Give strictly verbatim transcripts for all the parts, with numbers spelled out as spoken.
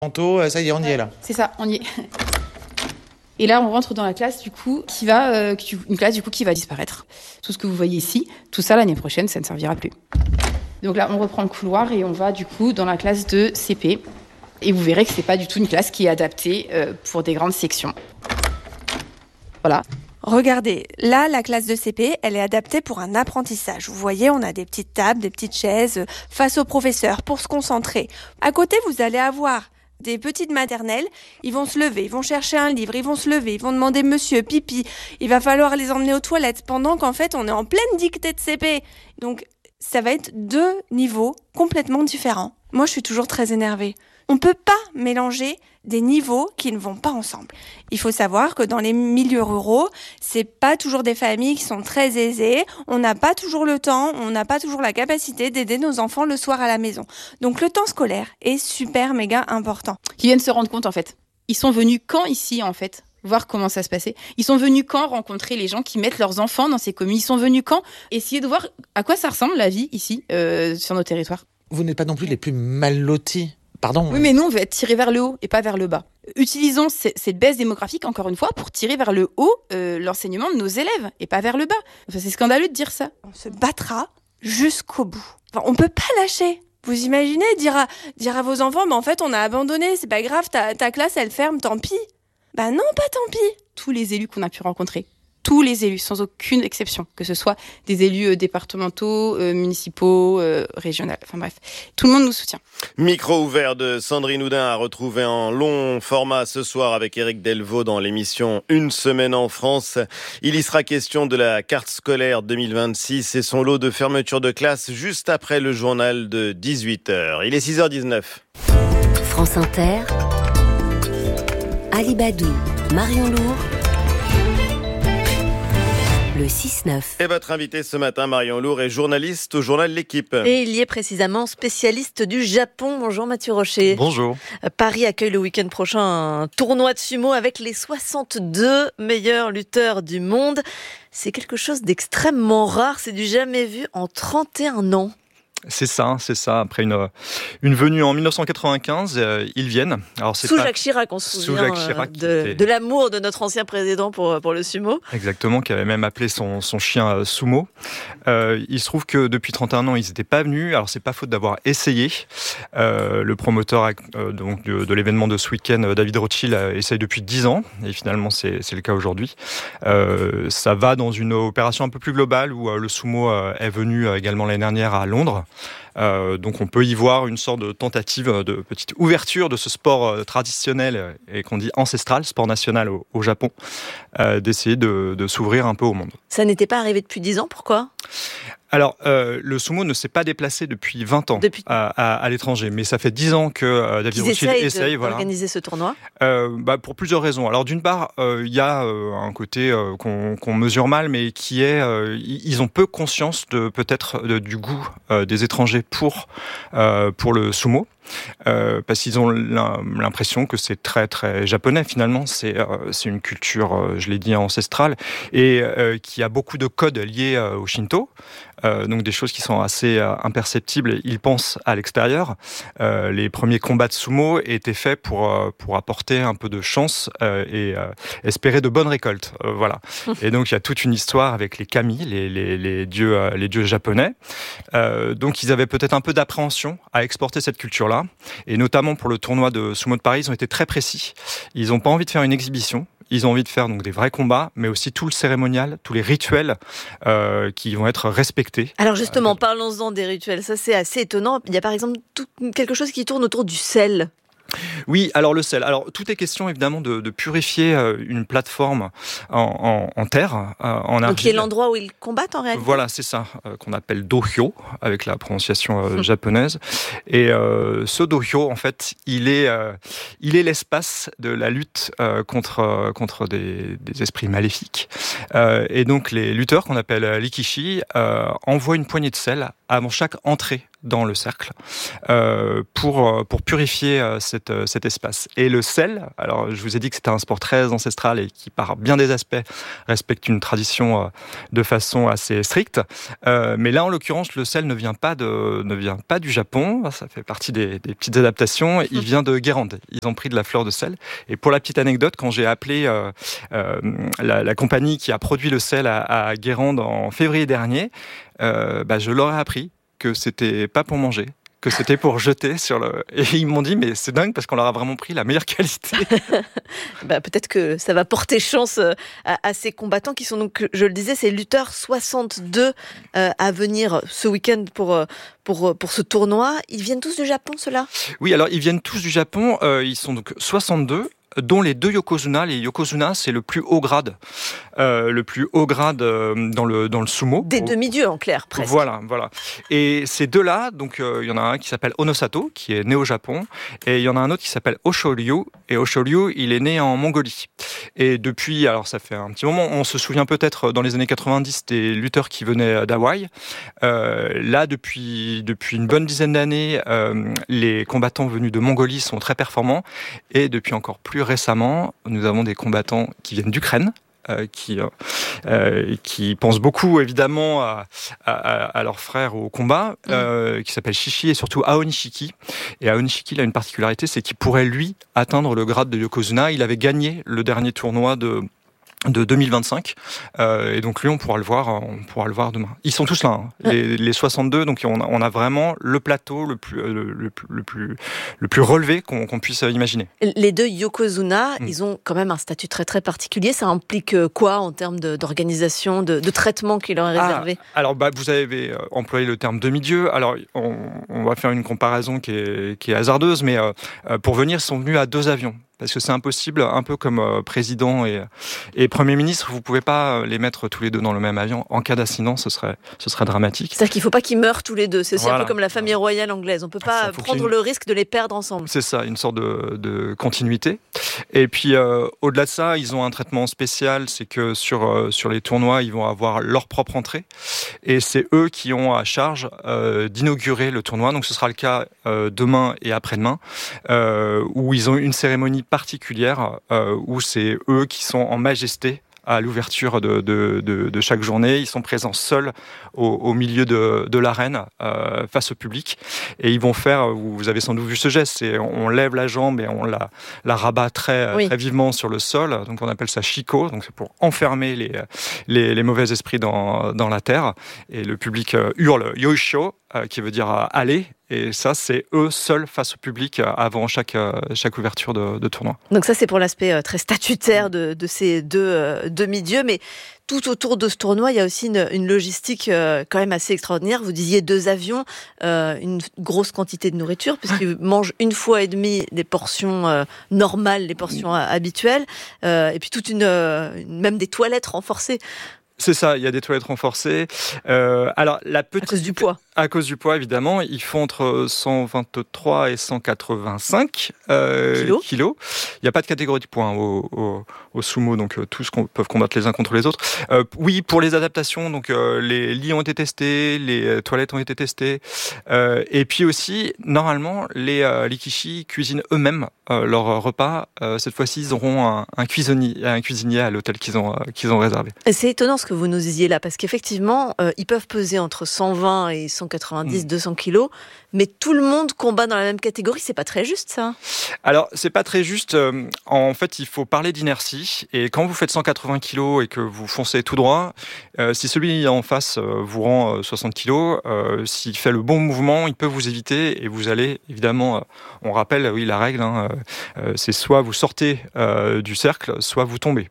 Tantôt, ça y est, on y est là. C'est ça, on y est. Et là, on rentre dans la classe, du coup, qui va, euh, une classe, du coup, qui va disparaître. Tout ce que vous voyez ici, tout ça, l'année prochaine, ça ne servira plus. Donc là, on reprend le couloir et on va, du coup, dans la classe de C P. Et vous verrez que c'est pas du tout une classe qui est adaptée euh, pour des grandes sections. Voilà. Regardez, là, la classe de C P, elle est adaptée pour un apprentissage. Vous voyez, on a des petites tables, des petites chaises face au professeur pour se concentrer. À côté, vous allez avoir des petites maternelles. Ils vont se lever, ils vont chercher un livre, ils vont se lever, ils vont demander monsieur, pipi. Il va falloir les emmener aux toilettes pendant qu'en fait, on est en pleine dictée de C P. Donc, ça va être deux niveaux complètement différents. Moi, je suis toujours très énervée. On ne peut pas mélanger des niveaux qui ne vont pas ensemble. Il faut savoir que dans les milieux ruraux, c'est pas toujours des familles qui sont très aisées. On n'a pas toujours le temps, on n'a pas toujours la capacité d'aider nos enfants le soir à la maison. Donc le temps scolaire est super méga important. Ils viennent se rendre compte en fait. Ils sont venus quand ici en fait voir comment ça se passait. Ils sont venus quand rencontrer les gens qui mettent leurs enfants dans ces communes. Ils sont venus quand essayer de voir à quoi ça ressemble la vie ici euh, sur nos territoires. Vous n'êtes pas non plus les plus mal lotis. Pardon. Oui, mais nous, on veut être tirés vers le haut et pas vers le bas. Utilisons c- cette baisse démographique, encore une fois, pour tirer vers le haut euh, l'enseignement de nos élèves et pas vers le bas. Enfin, c'est scandaleux de dire ça. On se battra jusqu'au bout. Enfin, on peut pas lâcher. Vous imaginez dire à, dire à vos enfants, bah, en fait, on a abandonné, c'est pas grave, ta, ta classe, elle ferme, tant pis. Bah non, pas tant pis. Tous les élus qu'on a pu rencontrer, tous les élus, sans aucune exception, que ce soit des élus euh, départementaux, euh, municipaux, euh, régionaux, enfin bref, tout le monde nous soutient. Micro ouvert de Sandrine Oudin à retrouver en long format ce soir avec Éric Delvaux dans l'émission Une semaine en France. Il y sera question de la carte scolaire deux mille vingt-six et son lot de fermeture de classe juste après le journal de dix-huit heures. Il est six heures dix-neuf. France Inter, Alibadou, Marion Lourd, le six neuf. Et votre invité ce matin, Marion Lourd, est journaliste au journal L'Équipe. Et il y est précisément spécialiste du Japon. Bonjour Mathieu Rocher. Bonjour. Paris accueille le week-end prochain un tournoi de sumo avec les soixante-deux meilleurs lutteurs du monde. C'est quelque chose d'extrêmement rare, c'est du jamais vu en trente et un ans. C'est ça, c'est ça. Après une, une venue en dix-neuf cent quatre-vingt-quinze, euh, ils viennent. Alors, c'est sous pas... Jacques Chirac, on se sous souvient Jacques Chirac, de, était... de l'amour de notre ancien président pour, pour le sumo. Exactement, qui avait même appelé son, son chien euh, Sumo. Euh, il se trouve que depuis trente et un ans, ils n'étaient pas venus. Alors, c'est pas faute d'avoir essayé. Euh, le promoteur euh, donc, de, de l'événement de ce week-end, David Rothschild, euh, essaye depuis dix ans. Et finalement, c'est, c'est le cas aujourd'hui. Euh, ça va dans une opération un peu plus globale où euh, le sumo euh, est venu euh, également l'année dernière à Londres. Euh, donc on peut y voir une sorte de tentative de petite ouverture de ce sport euh, traditionnel et qu'on dit ancestral, sport national au, au Japon, euh, d'essayer de, de s'ouvrir un peu au monde. Ça n'était pas arrivé depuis dix ans, pourquoi ? Alors, euh, le sumo ne s'est pas déplacé depuis vingt ans depuis... À, à, à l'étranger, mais ça fait dix ans que euh, David Rothschild essaye de, d'organiser voilà. ce tournoi. Euh, bah, pour plusieurs raisons. Alors, d'une part, il euh, y a euh, un côté euh, qu'on, qu'on mesure mal, mais qui est, euh, ils ont peu conscience de peut-être de, du goût euh, des étrangers pour euh, pour le sumo. Euh, parce qu'ils ont l'impression que c'est très très japonais finalement, c'est, euh, c'est une culture, euh, je l'ai dit, ancestrale et euh, qui a beaucoup de codes liés euh, au Shinto, euh, donc des choses qui sont assez euh, imperceptibles. Ils pensent à l'extérieur. Euh, les premiers combats de sumo étaient faits pour, euh, pour apporter un peu de chance euh, et euh, espérer de bonnes récoltes. Euh, voilà. Et donc il y a toute une histoire avec les kami, les, les, les, dieux, euh, les dieux japonais. Euh, donc ils avaient peut-être un peu d'appréhension à exporter cette culture-là. Et notamment pour le tournoi de sumo de Paris, ils ont été très précis. Ils n'ont pas envie de faire une exhibition. Ils ont envie de faire donc des vrais combats, mais aussi tout le cérémonial, tous les rituels euh, qui vont être respectés. Alors justement, euh, parlons-en des rituels. Ça, c'est assez étonnant. Il y a par exemple tout, quelque chose qui tourne autour du sel. Oui, alors le sel. Alors tout est question évidemment de, de purifier euh, une plateforme en, en, en terre, euh, en argile. Donc qui est l'endroit où ils combattent en réalité. Voilà, c'est ça, euh, qu'on appelle dohyo avec la prononciation euh, hum. japonaise. Et euh, ce dohyo, en fait, il est, euh, il est l'espace de la lutte euh, contre euh, contre des, des esprits maléfiques. Euh, et donc les lutteurs qu'on appelle rikishi euh, envoient une poignée de sel avant chaque entrée dans le cercle euh, pour pour purifier euh, cette cet espace. Et le sel, alors je vous ai dit que c'était un sport très ancestral et qui, par bien des aspects, respecte une tradition euh, de façon assez stricte. Euh, mais là, en l'occurrence, le sel ne vient pas de, ne vient pas du Japon. Ça fait partie des, des petites adaptations. Il vient de Guérande. Ils ont pris de la fleur de sel. Et pour la petite anecdote, quand j'ai appelé euh, euh, la, la compagnie qui a produit le sel à, à Guérande en février dernier, euh, bah, je leur ai appris que c'était pas pour manger, que c'était pour jeter sur le... Et ils m'ont dit, mais c'est dingue parce qu'on leur a vraiment pris la meilleure qualité. bah, peut-être que ça va porter chance à, à ces combattants qui sont donc, je le disais, ces lutteurs soixante-deux euh, à venir ce week-end pour, pour, pour ce tournoi. Ils viennent tous du Japon, ceux-là ? Oui, alors ils viennent tous du Japon. Euh, ils sont donc soixante-deux. Dont les deux yokozuna. Les yokozuna, c'est le plus haut grade, euh, le plus haut grade euh, dans le dans le sumo. Des demi-dieux en clair, presque. Voilà, voilà. Et ces deux-là, donc il euh, y en a un qui s'appelle Onosato, qui est né au Japon, et il y en a un autre qui s'appelle Oshoryu. Et Oshoryu, il est né en Mongolie. Et depuis, alors ça fait un petit moment, on se souvient peut-être dans les années quatre-vingt-dix des lutteurs qui venaient d'Hawaï. Euh, là, depuis depuis une bonne dizaine d'années, euh, les combattants venus de Mongolie sont très performants, et depuis encore plus récemment, nous avons des combattants qui viennent d'Ukraine, euh, qui, euh, qui pensent beaucoup évidemment à, à, à leurs frères au combat, mmh. euh, qui s'appellent Shishi et surtout Aonishiki. Et Aonishiki, il a une particularité, c'est qu'il pourrait lui atteindre le grade de yokozuna. Il avait gagné le dernier tournoi de de deux mille vingt-cinq, euh, et donc lui on pourra le voir, on pourra le voir demain. Ils sont tous là, hein. les, les soixante-deux, donc on a, on a vraiment le plateau le plus le, le, le plus le plus relevé qu'on, qu'on puisse imaginer. Les deux yokozuna, mmh. ils ont quand même un statut très très particulier. Ça implique quoi en termes de, d'organisation, de, de traitement qui leur est réservé ? Ah, alors bah vous avez employé le terme demi-dieu. Alors on, on va faire une comparaison qui est qui est hasardeuse, mais euh, pour venir, ils sont venus à deux avions. Parce que c'est impossible, un peu comme euh, président et, et premier ministre, vous pouvez pas les mettre tous les deux dans le même avion. En cas d'accident, ce serait, ce serait dramatique. C'est-à-dire qu'il faut pas qu'ils meurent tous les deux. C'est aussi voilà. un peu comme la famille royale anglaise. On peut pas ça, prendre le risque de les perdre ensemble. C'est ça, une sorte de, de continuité. Et puis, euh, au-delà de ça, ils ont un traitement spécial. C'est que sur, euh, sur les tournois, ils vont avoir leur propre entrée. Et c'est eux qui ont à charge euh, d'inaugurer le tournoi. Donc, ce sera le cas euh, demain et après-demain, euh, où ils ont une cérémonie particulière euh, où c'est eux qui sont en majesté à l'ouverture de, de, de, de chaque journée. Ils sont présents seuls au, au milieu de, de l'arène euh, face au public et ils vont faire, vous avez sans doute vu ce geste, c'est on lève la jambe et on la, la rabat très, oui. très vivement sur le sol, donc on appelle ça shiko, donc c'est pour enfermer les, les, les mauvais esprits dans, dans la terre et le public hurle yoisho euh, qui veut dire euh, aller. Et ça, c'est eux seuls face au public avant chaque, chaque ouverture de, de tournoi. Donc ça, c'est pour l'aspect très statutaire de, de ces deux euh, demi-dieux. Mais tout autour de ce tournoi, il y a aussi une, une logistique euh, quand même assez extraordinaire. Vous disiez deux avions, euh, une grosse quantité de nourriture, puisqu'ils mangent une fois et demie les portions euh, normales, les portions euh, habituelles. Euh, et puis toute une, euh, même des toilettes renforcées. C'est ça, il y a des toilettes renforcées. Euh, alors, la petite... À cause du poids. À cause du poids, évidemment. Ils font entre cent vingt-trois et cent quatre-vingt-cinq euh, kilos. kilos. Il n'y a pas de catégorie de poids hein, au, au, au sumo, donc euh, tous com- peuvent combattre les uns contre les autres. Euh, oui, pour les adaptations, donc euh, les lits ont été testés, les toilettes ont été testées. Euh, et puis aussi, normalement, les euh, Rikishi cuisinent eux-mêmes euh, leurs repas. Euh, cette fois-ci, ils auront un, un, cuisinier, un cuisinier à l'hôtel qu'ils ont, euh, qu'ils ont réservé. Et c'est étonnant ce que vous nous disiez là, parce qu'effectivement, euh, ils peuvent peser entre cent vingt et cent quatre-vingt-dix, mmh. deux cents kilos, mais tout le monde combat dans la même catégorie, c'est pas très juste ça. Alors, c'est pas très juste. En fait, il faut parler d'inertie, et quand vous faites cent quatre-vingts kilos et que vous foncez tout droit, euh, si celui en face euh, vous rend euh, soixante kilos, euh, s'il fait le bon mouvement, il peut vous éviter, et vous allez, évidemment, euh, on rappelle, oui, la règle, hein, euh, c'est soit vous sortez euh, du cercle, soit vous tombez.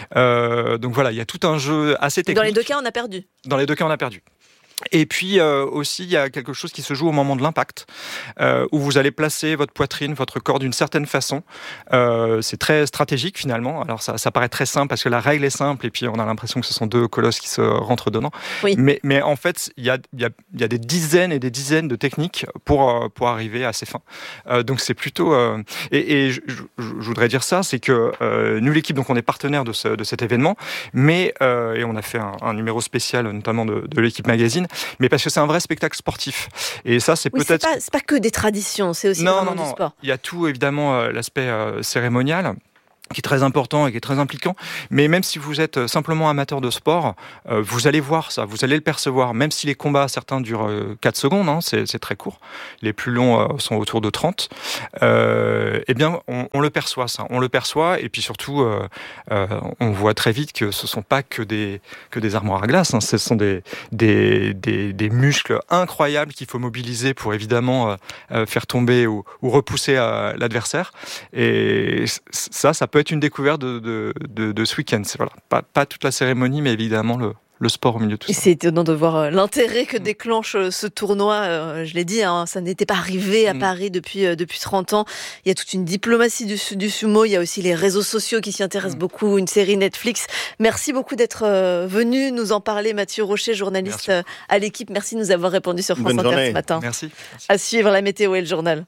Euh, donc voilà, il y a tout un jeu assez technique. Dans les deux cas, on a perdu. Dans les deux cas, on a perdu. Et puis euh, aussi, il y a quelque chose qui se joue au moment de l'impact, euh, où vous allez placer votre poitrine, votre corps d'une certaine façon. Euh, c'est très stratégique finalement. Alors ça, ça paraît très simple parce que la règle est simple et puis on a l'impression que ce sont deux colosses qui se rentrent dedans. Oui. Mais, mais en fait, il y a, il y, a, il y a des dizaines et des dizaines de techniques pour, pour arriver à ces fins. Euh, donc c'est plutôt... Euh, et et je, je, je voudrais dire ça, c'est que euh, nous, l'équipe, donc on est partenaire de, ce, de cet événement, mais, euh, et on a fait un, un numéro spécial notamment de, de l'équipe magazine, discipline, mais parce que c'est un vrai spectacle sportif. Et ça, c'est oui, peut-être... C'est pas, c'est pas que des traditions, c'est aussi non, vraiment non, du sport. Il y a tout, évidemment, euh, l'aspect euh, cérémonial, qui est très important et qui est très impliquant. Mais même si vous êtes simplement amateur de sport, euh, vous allez voir ça, vous allez le percevoir. Même si les combats, certains durent euh, quatre secondes, hein, c'est, c'est très court. Les plus longs euh, sont autour de trente. Euh, eh bien, on, on le perçoit, ça. On le perçoit. Et puis surtout, euh, euh, on voit très vite que ce ne sont pas que des, que des armoires à glace. Hein. Ce sont des, des, des, des muscles incroyables qu'il faut mobiliser pour évidemment euh, faire tomber ou, ou repousser euh, l'adversaire. Et ça, ça peut peut être une découverte de, de, de, de ce week-end. C'est, voilà, pas, pas toute la cérémonie, mais évidemment le, le sport au milieu de tout ça. C'est étonnant de voir l'intérêt que déclenche ce tournoi. Je l'ai dit, hein, ça n'était pas arrivé à Paris depuis, depuis trente ans. Il y a toute une diplomatie du, du sumo. Il y a aussi les réseaux sociaux qui s'y intéressent mmh. beaucoup, une série Netflix. Merci beaucoup d'être venu nous en parler, Mathieu Rocher, journaliste Merci. à l'équipe. Merci de nous avoir répondu sur France Bonne Inter journée. ce matin. Merci. Merci. À suivre la météo et le journal.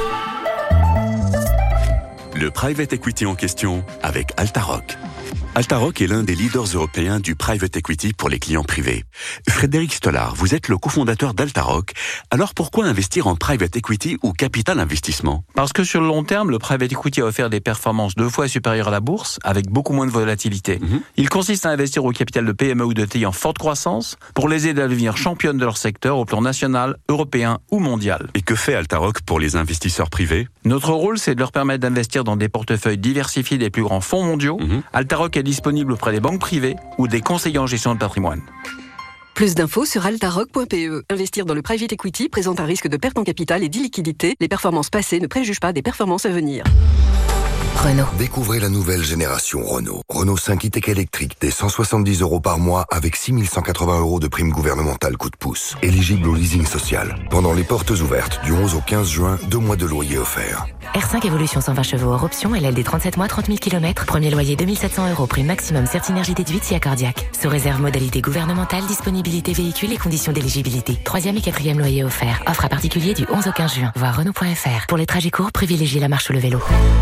Le private equity en question avec Altaroc. Altaroc est l'un des leaders européens du private equity pour les clients privés. Frédéric Stollard, vous êtes le cofondateur d'Altaroc. Alors pourquoi investir en private equity ou capital investissement ? Parce que sur le long terme, le private equity a offert des performances deux fois supérieures à la bourse, avec beaucoup moins de volatilité. Mmh. Il consiste à investir au capital de P M E ou de T I en forte croissance pour les aider à devenir championnes de leur secteur au plan national, européen ou mondial. Et que fait Altaroc pour les investisseurs privés ? Notre rôle, c'est de leur permettre d'investir dans des portefeuilles diversifiés des plus grands fonds mondiaux. Mmh. Altaroc est disponible auprès des banques privées ou des conseillers en gestion de patrimoine. Plus d'infos sur altaroc point p e. Investir dans le private equity présente un risque de perte en capital et d'illiquidité. Les performances passées ne préjugent pas des performances à venir. Renault. Découvrez la nouvelle génération Renault. Renault cinq e-Tech électrique dès cent soixante-dix euros par mois avec six mille cent quatre-vingts euros de prime gouvernementale coup de pouce. Éligible au leasing social. Pendant les portes ouvertes du onze au quinze juin, deux mois de loyer offerts. R cinq Evolution cent vingt chevaux hors option, L L D trente-sept mois, trente mille kilomètres. Premier loyer deux mille sept cents euros, prime maximum Certinergie déduite si accordiaque. Sous réserve modalité gouvernementale, disponibilité véhicule et conditions d'éligibilité. Troisième et quatrième loyer offert. Offre à particulier du onze au quinze juin. Voir Renault point F R. Pour les trajets courts, privilégiez la marche ou le vélo.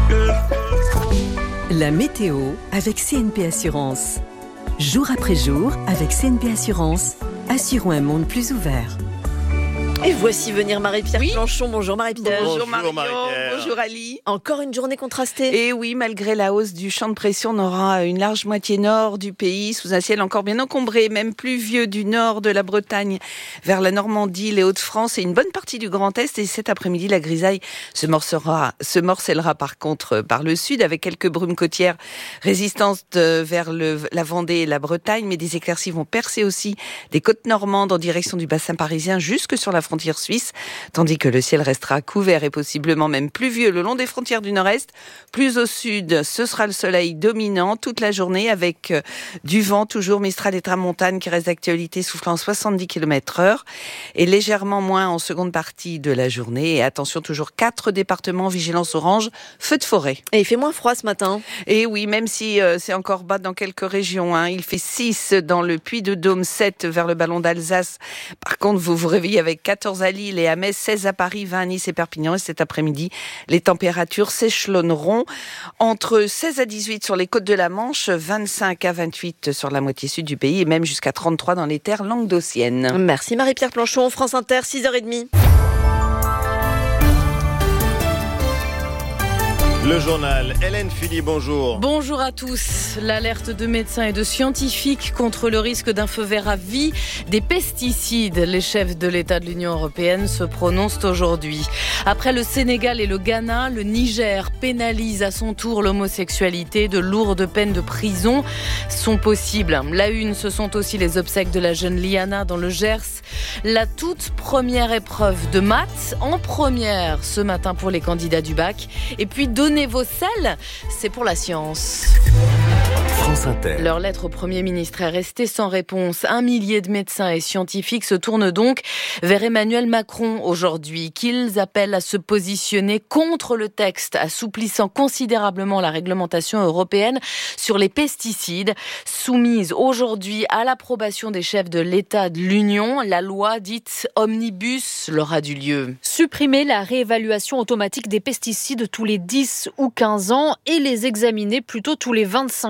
La météo avec C N P Assurance. Jour après jour, avec C N P Assurance, assurons un monde plus ouvert. Et voici venir Marie-Pierre oui. Planchon. Bonjour Marie-Pierre. Bonjour, bonjour Marion, bonjour Ali. Encore une journée contrastée. Et oui, malgré la hausse du champ de pression, on aura une large moitié nord du pays, sous un ciel encore bien encombré, même pluvieux du nord de la Bretagne vers la Normandie, les Hauts-de-France et une bonne partie du Grand Est. Et cet après-midi, la grisaille se morcellera, se morcellera par contre par le sud, avec quelques brumes côtières résistantes vers le, la Vendée et la Bretagne, mais des éclaircies vont percer aussi des côtes normandes en direction du bassin parisien jusque sur la frontière suisse, tandis que le ciel restera couvert et possiblement même pluvieux le long des frontières du nord-est. Plus au sud, ce sera le soleil dominant toute la journée avec euh, du vent, toujours Mistral et Tramontane qui reste d'actualité soufflant soixante-dix kilomètres heure et légèrement moins en seconde partie de la journée. Et attention, toujours quatre départements vigilance orange, feu de forêt. Et il fait moins froid ce matin. Et oui, même si euh, c'est encore bas dans quelques régions. Hein. Il fait six dans le Puy-de-Dôme, sept vers le Ballon d'Alsace. Par contre, vous vous réveillez avec quatorze à Lille et à Metz, seize à Paris, vingt à Nice et Perpignan. Et cet après-midi, les températures s'échelonneront entre seize à dix-huit sur les côtes de la Manche, vingt-cinq à vingt-huit sur la moitié sud du pays et même jusqu'à trente-trois dans les terres languedociennes. Merci Marie-Pierre Planchon, France Inter, six heures trente. Le journal, Hélène Philippe, bonjour. Bonjour à tous. L'alerte de médecins et de scientifiques contre le risque d'un feu vert à vie des pesticides. Les chefs de l'État de l'Union européenne se prononcent aujourd'hui. Après le Sénégal et le Ghana, le Niger pénalise à son tour l'homosexualité. De lourdes peines de prison sont possibles. La une, ce sont aussi les obsèques de la jeune Liana dans le Gers. La toute première épreuve de maths en première ce matin pour les candidats du bac. Et puis donnez vos selles, c'est pour la science. France Inter. Leur lettre au Premier ministre est restée sans réponse. Un millier de médecins et scientifiques se tournent donc vers Emmanuel Macron aujourd'hui, qu'ils appellent à se positionner contre le texte assouplissant considérablement la réglementation européenne sur les pesticides, soumise aujourd'hui à l'approbation des chefs de l'État de l'Union. La loi dite Omnibus leur a du lieu. Supprimer la réévaluation automatique des pesticides tous les dix ou quinze ans et les examiner plutôt tous les vingt-cinq ans.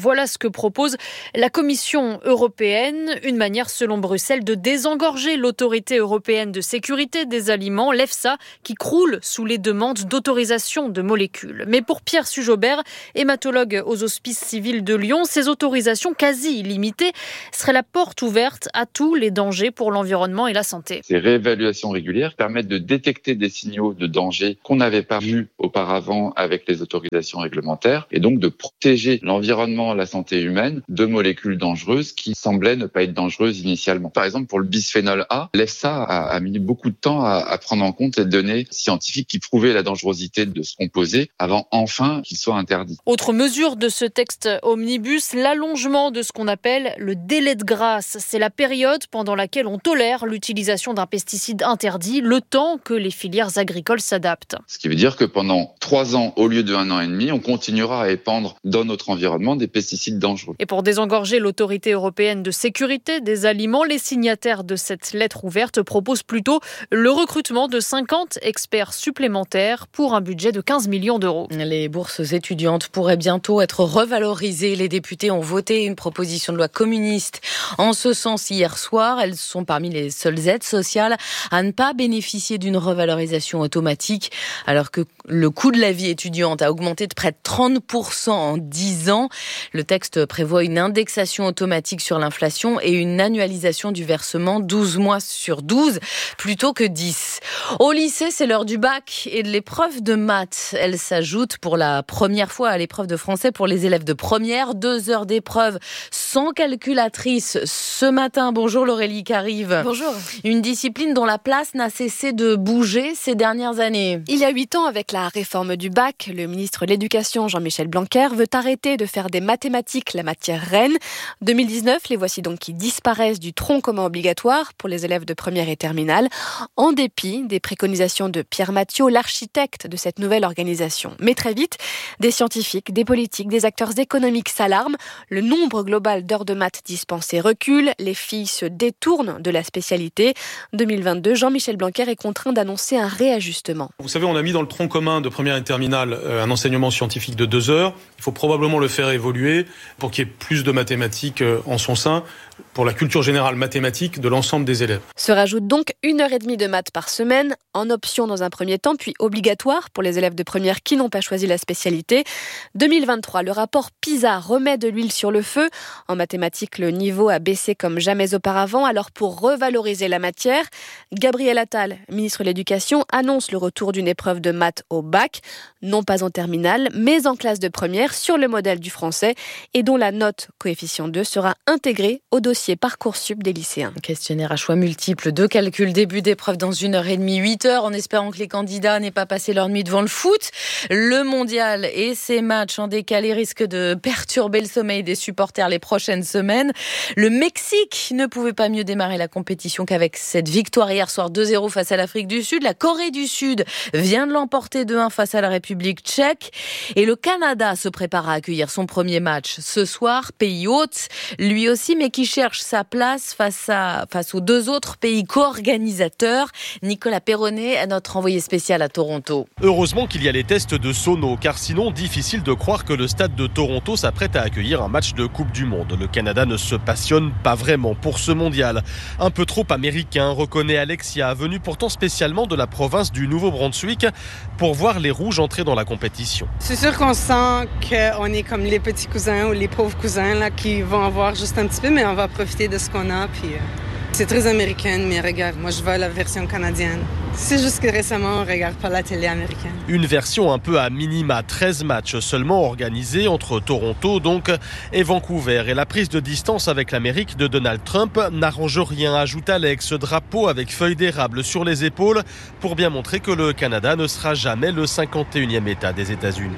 Voilà ce que propose la Commission européenne. Une manière, selon Bruxelles, de désengorger l'autorité européenne de sécurité des aliments, l'EFSA, qui croule sous les demandes d'autorisation de molécules. Mais pour Pierre Sujobert, hématologue aux Hospices civils de Lyon, ces autorisations quasi illimitées seraient la porte ouverte à tous les dangers pour l'environnement et la santé. Ces réévaluations régulières permettent de détecter des signaux de danger qu'on n'avait pas vus auparavant avec les autorisations réglementaires et donc de protéger l'environnement, la santé humaine de molécules dangereuses qui semblaient ne pas être dangereuses initialement. Par exemple, pour le bisphénol A, l'EFSA a, a mis beaucoup de temps à, à prendre en compte les données scientifiques qui prouvaient la dangerosité de ce composé avant enfin qu'il soit interdit. Autre mesure de ce texte omnibus, l'allongement de ce qu'on appelle le délai de grâce. C'est la période pendant laquelle on tolère l'utilisation d'un pesticide interdit, le temps que les filières agricoles s'adaptent. Ce qui veut dire que pendant trois ans, au lieu de un an et demi, on continuera à épandre dans notre environnement des pesticides dangereux. Et pour désengorger l'autorité européenne de sécurité des aliments, les signataires de cette lettre ouverte proposent plutôt le recrutement de cinquante experts supplémentaires pour un budget de quinze millions d'euros. Les bourses étudiantes pourraient bientôt être revalorisées. Les députés ont voté une proposition de loi communiste en ce sens hier soir. Elles sont parmi les seules aides sociales à ne pas bénéficier d'une revalorisation automatique, alors que le coût de la vie étudiante a augmenté de près de trente pour cent en dix ans. Le texte prévoit une indexation automatique sur l'inflation et une annualisation du versement douze mois sur douze plutôt que dix. Au lycée, c'est l'heure du bac et de l'épreuve de maths. Elle s'ajoute pour la première fois à l'épreuve de français pour les élèves de première. Deux heures d'épreuve sans calculatrice ce matin. Bonjour Laurélie Carive. Bonjour. Une discipline dont la place n'a cessé de bouger ces dernières années. Il y a huit ans, avec la réforme du bac, le ministre de l'Éducation, Jean-Michel Blanquer, veut arrêter de faire des mathématiques la matière reine. deux mille dix-neuf, les voici donc qui disparaissent du tronc commun obligatoire pour les élèves de première et terminale, en dépit des préconisations de Pierre Mathiot, l'architecte de cette nouvelle organisation. Mais très vite, des scientifiques, des politiques, des acteurs économiques s'alarment. Le nombre global d'heures de maths dispensées recule. Les filles se détournent de la spécialité. deux mille vingt-deux, Jean-Michel Blanquer est contraint d'annoncer un réajustement. Vous savez, on a mis dans le tronc commun de première et terminale un enseignement scientifique de deux heures. Il faut probablement le faire évoluer pour qu'il y ait plus de mathématiques en son sein, pour la culture générale mathématique de l'ensemble des élèves. Se rajoute donc une heure et demie de maths par semaine, en option dans un premier temps, puis obligatoire pour les élèves de première qui n'ont pas choisi la spécialité. deux mille vingt-trois, le rapport PISA remet de l'huile sur le feu. En mathématiques, le niveau a baissé comme jamais auparavant. Alors pour revaloriser la matière, Gabriel Attal, ministre de l'Éducation, annonce le retour d'une épreuve de maths au bac, non pas en terminale, mais en classe de première, sur le modèle du français, et dont la note coefficient deux sera intégrée au dossier Parcoursup des lycéens. Questionnaire à choix multiples, deux calculs, début d'épreuve dans une heure et demie, huit heures, en espérant que les candidats n'aient pas passé leur nuit devant le foot. Le mondial et ses matchs en décalé risquent de perturber le sommeil des supporters les prochaines semaines. Le Mexique ne pouvait pas mieux démarrer la compétition qu'avec cette victoire hier soir deux zéro face à l'Afrique du Sud. La Corée du Sud vient de l'emporter deux un face à la République tchèque. Et le Canada se prépare à accueillir son premier match ce soir, pays hôte, lui aussi, mais qui cherche sa place face, à, face aux deux autres pays co-organisateurs. Nicolas Perronnet, notre envoyé spécial à Toronto. Heureusement qu'il y a les tests de sono, car sinon, difficile de croire que le stade de Toronto s'apprête à accueillir un match de Coupe du Monde. Le Canada ne se passionne pas vraiment pour ce mondial. Un peu trop américain, reconnaît Alexia, venu pourtant spécialement de la province du Nouveau-Brunswick pour voir les Rouges entrer dans la compétition. C'est sûr qu'on sent qu'on est comme les petits cousins ou les pauvres cousins là, qui vont avoir juste un petit peu, mais on va profiter de ce qu'on a. Puis, euh, c'est très américain, mais regarde, moi je veux la version canadienne. C'est juste que récemment, on ne regarde pas la télé américaine. Une version un peu à minima, treize matchs seulement organisés entre Toronto donc et Vancouver. Et la prise de distance avec l'Amérique de Donald Trump n'arrange rien, ajoute Alex, ce drapeau avec feuille d'érable sur les épaules pour bien montrer que le Canada ne sera jamais le cinquante et unième État des États-Unis.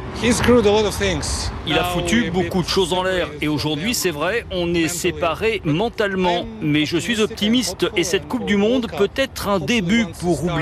Il a foutu beaucoup de choses en l'air et aujourd'hui, c'est vrai, on est séparés mentalement. Mais je suis optimiste et cette Coupe du Monde peut être un début pour oublier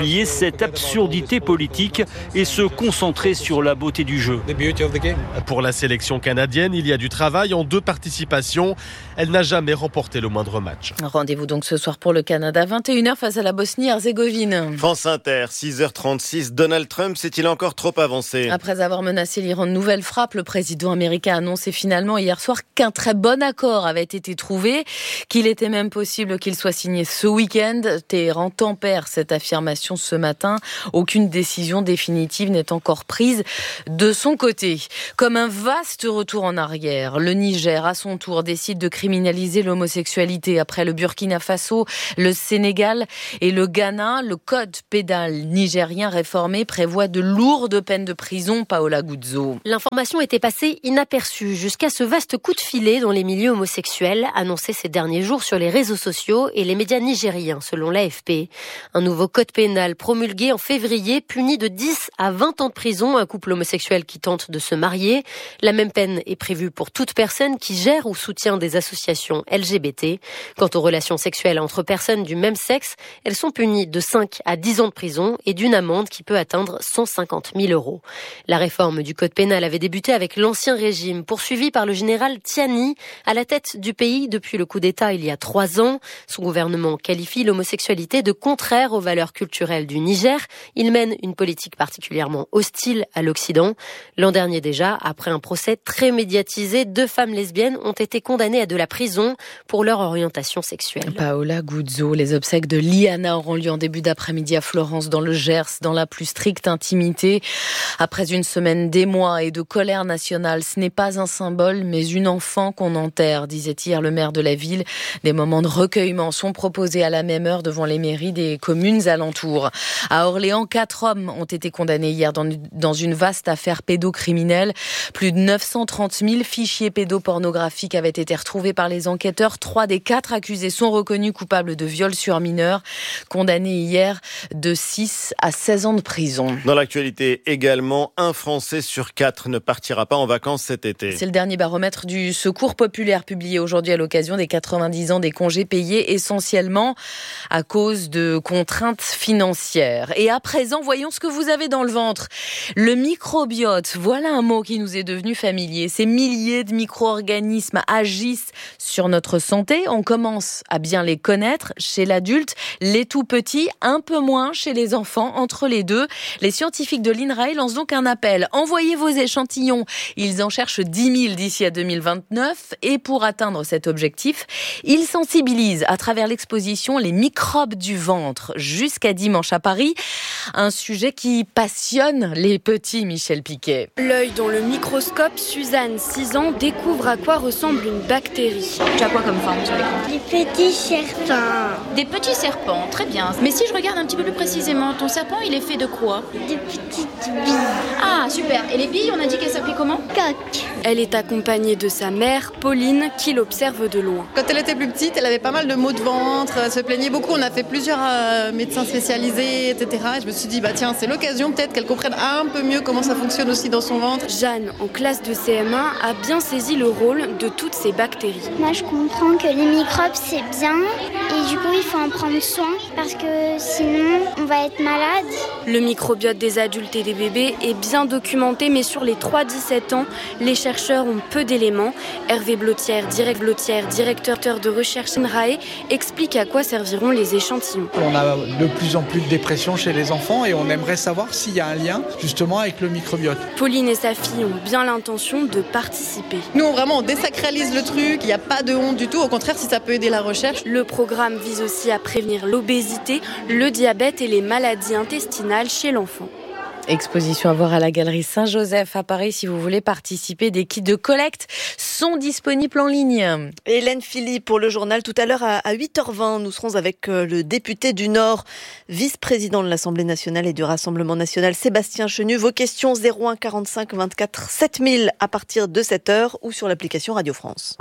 oublier cette absurdité politique et se concentrer sur la beauté du jeu. Pour la sélection canadienne, il y a du travail en deux participations. Elle n'a jamais remporté le moindre match. Rendez-vous donc ce soir pour le Canada, vingt et une heures face à la Bosnie-Herzégovine. France Inter, six heures trente-six. Donald Trump s'est-il encore trop avancé ? Après avoir menacé l'Iran de nouvelles frappes, le président américain a annoncé finalement hier soir qu'un très bon accord avait été trouvé, qu'il était même possible qu'il soit signé ce week-end. Téhéran tempère cette affirmation ce matin. Aucune décision définitive n'est encore prise de son côté. Comme un vaste retour en arrière, le Niger, à son tour, décide de criminaliser l'homosexualité. Après le Burkina Faso, le Sénégal et le Ghana, le code pénal nigérien réformé prévoit de lourdes peines de prison. Paola Guzzo. L'information était passée inaperçue jusqu'à ce vaste coup de filet dans les milieux homosexuels annoncé ces derniers jours sur les réseaux sociaux et les médias nigériens, selon l'A F P. Un nouveau code pénal promulgué en février punit de dix à vingt ans de prison un couple homosexuel qui tente de se marier. La même peine est prévue pour toute personne qui gère ou soutient des associations L G B T. Quant aux relations sexuelles entre personnes du même sexe, elles sont punies de cinq à dix ans de prison et d'une amende qui peut atteindre cent cinquante mille euros. La réforme du code pénal avait débuté avec l'Ancien Régime, poursuivi par le général Tiani, à la tête du pays depuis le coup d'État il y a trois ans. Son gouvernement qualifie l'homosexualité de contraire aux valeurs culturelles du Niger. Il mène une politique particulièrement hostile à l'Occident. L'an dernier déjà, après un procès très médiatisé, deux femmes lesbiennes ont été condamnées à de la prison pour leur orientation sexuelle. Paola Guzzo, les obsèques de Liana auront lieu en début d'après-midi à Florence, dans le Gers, dans la plus stricte intimité. Après une semaine d'émoi et de colère nationale, ce n'est pas un symbole, mais une enfant qu'on enterre, disait hier le maire de la ville. Des moments de recueillement sont proposés à la même heure devant les mairies des communes alentours. À Orléans, quatre hommes ont été condamnés hier dans, dans une vaste affaire pédocriminelle. Plus de neuf cent trente mille fichiers pédopornographiques avaient été retrouvés par les enquêteurs. Trois des quatre accusés sont reconnus coupables de viol sur mineurs, condamnés hier de six à seize ans de prison. Dans l'actualité également, un Français sur quatre ne partira pas en vacances cet été. C'est le dernier baromètre du Secours populaire publié aujourd'hui à l'occasion des quatre-vingt-dix ans des congés payés essentiellement à cause de contraintes financières. Et à présent, voyons ce que vous avez dans le ventre. Le microbiote, voilà un mot qui nous est devenu familier. Ces milliers de micro-organismes agissent sur notre santé. On commence à bien les connaître chez l'adulte, les tout petits, un peu moins chez les enfants. Entre les deux, les scientifiques de l'INRAE lancent donc un appel. Envoyez vos échantillons. Ils en cherchent dix mille d'ici à deux mille vingt-neuf. Et pour atteindre cet objectif, ils sensibilisent à travers l'exposition Les microbes du ventre jusqu'à dimanche à Paris. Un sujet qui passionne les petits, Michel Piquet. L'œil dans le microscope, Suzanne, six ans, découvre à quoi ressemble une bactérie. Tu as quoi comme forme sur l'écran ? Des petits serpents. Des petits serpents, très bien. Mais si je regarde un petit peu plus précisément, ton serpent, il est fait de quoi ? Des petites billes. Ah, super. Et les billes, on a dit qu'elles s'appelaient comment ? Coques. Elle est accompagnée de sa mère, Pauline, qui l'observe de loin. Quand elle était plus petite, elle avait pas mal de maux de ventre, elle se plaignait beaucoup. On a fait plusieurs euh, médecins spécialisés, et cetera. Et je me suis dit, bah tiens, c'est l'occasion peut-être qu'elle comprenne un peu mieux comment ça fonctionne aussi dans son ventre. Jeanne, en classe de C M un, a bien saisi le rôle de toutes ces bactéries. Moi, je comprends que les microbes, c'est bien. Et du coup, il faut en prendre soin parce que sinon, on va être malade. Le microbiote des adultes et des bébés est bien documenté, mais sur les trois à dix-sept ans, les chercheurs ont peu d'éléments. Hervé Blotière, direct Blotière, directeur de recherche INRAE, explique à quoi serviront les échantillons. On a de plus en plus de dépression chez les enfants et on aimerait savoir s'il y a un lien justement avec le microbiote. Pauline et sa fille ont bien l'intention de participer. Nous, vraiment, on désacralise le truc, il n'y a pas de honte du tout. Au contraire, si ça peut aider la recherche. Le programme vise aussi à prévenir l'obésité, le diabète et les maladies intestinales chez l'enfant. Exposition à voir à la Galerie Saint-Joseph à Paris. Si vous voulez participer, des kits de collecte sont disponibles en ligne. Hélène Philippe pour le journal. Tout à l'heure à huit heures vingt, nous serons avec le député du Nord, vice-président de l'Assemblée nationale et du Rassemblement national, Sébastien Chenu. Vos questions zéro un quarante-cinq vingt-quatre sept mille à partir de sept heures ou sur l'application Radio France.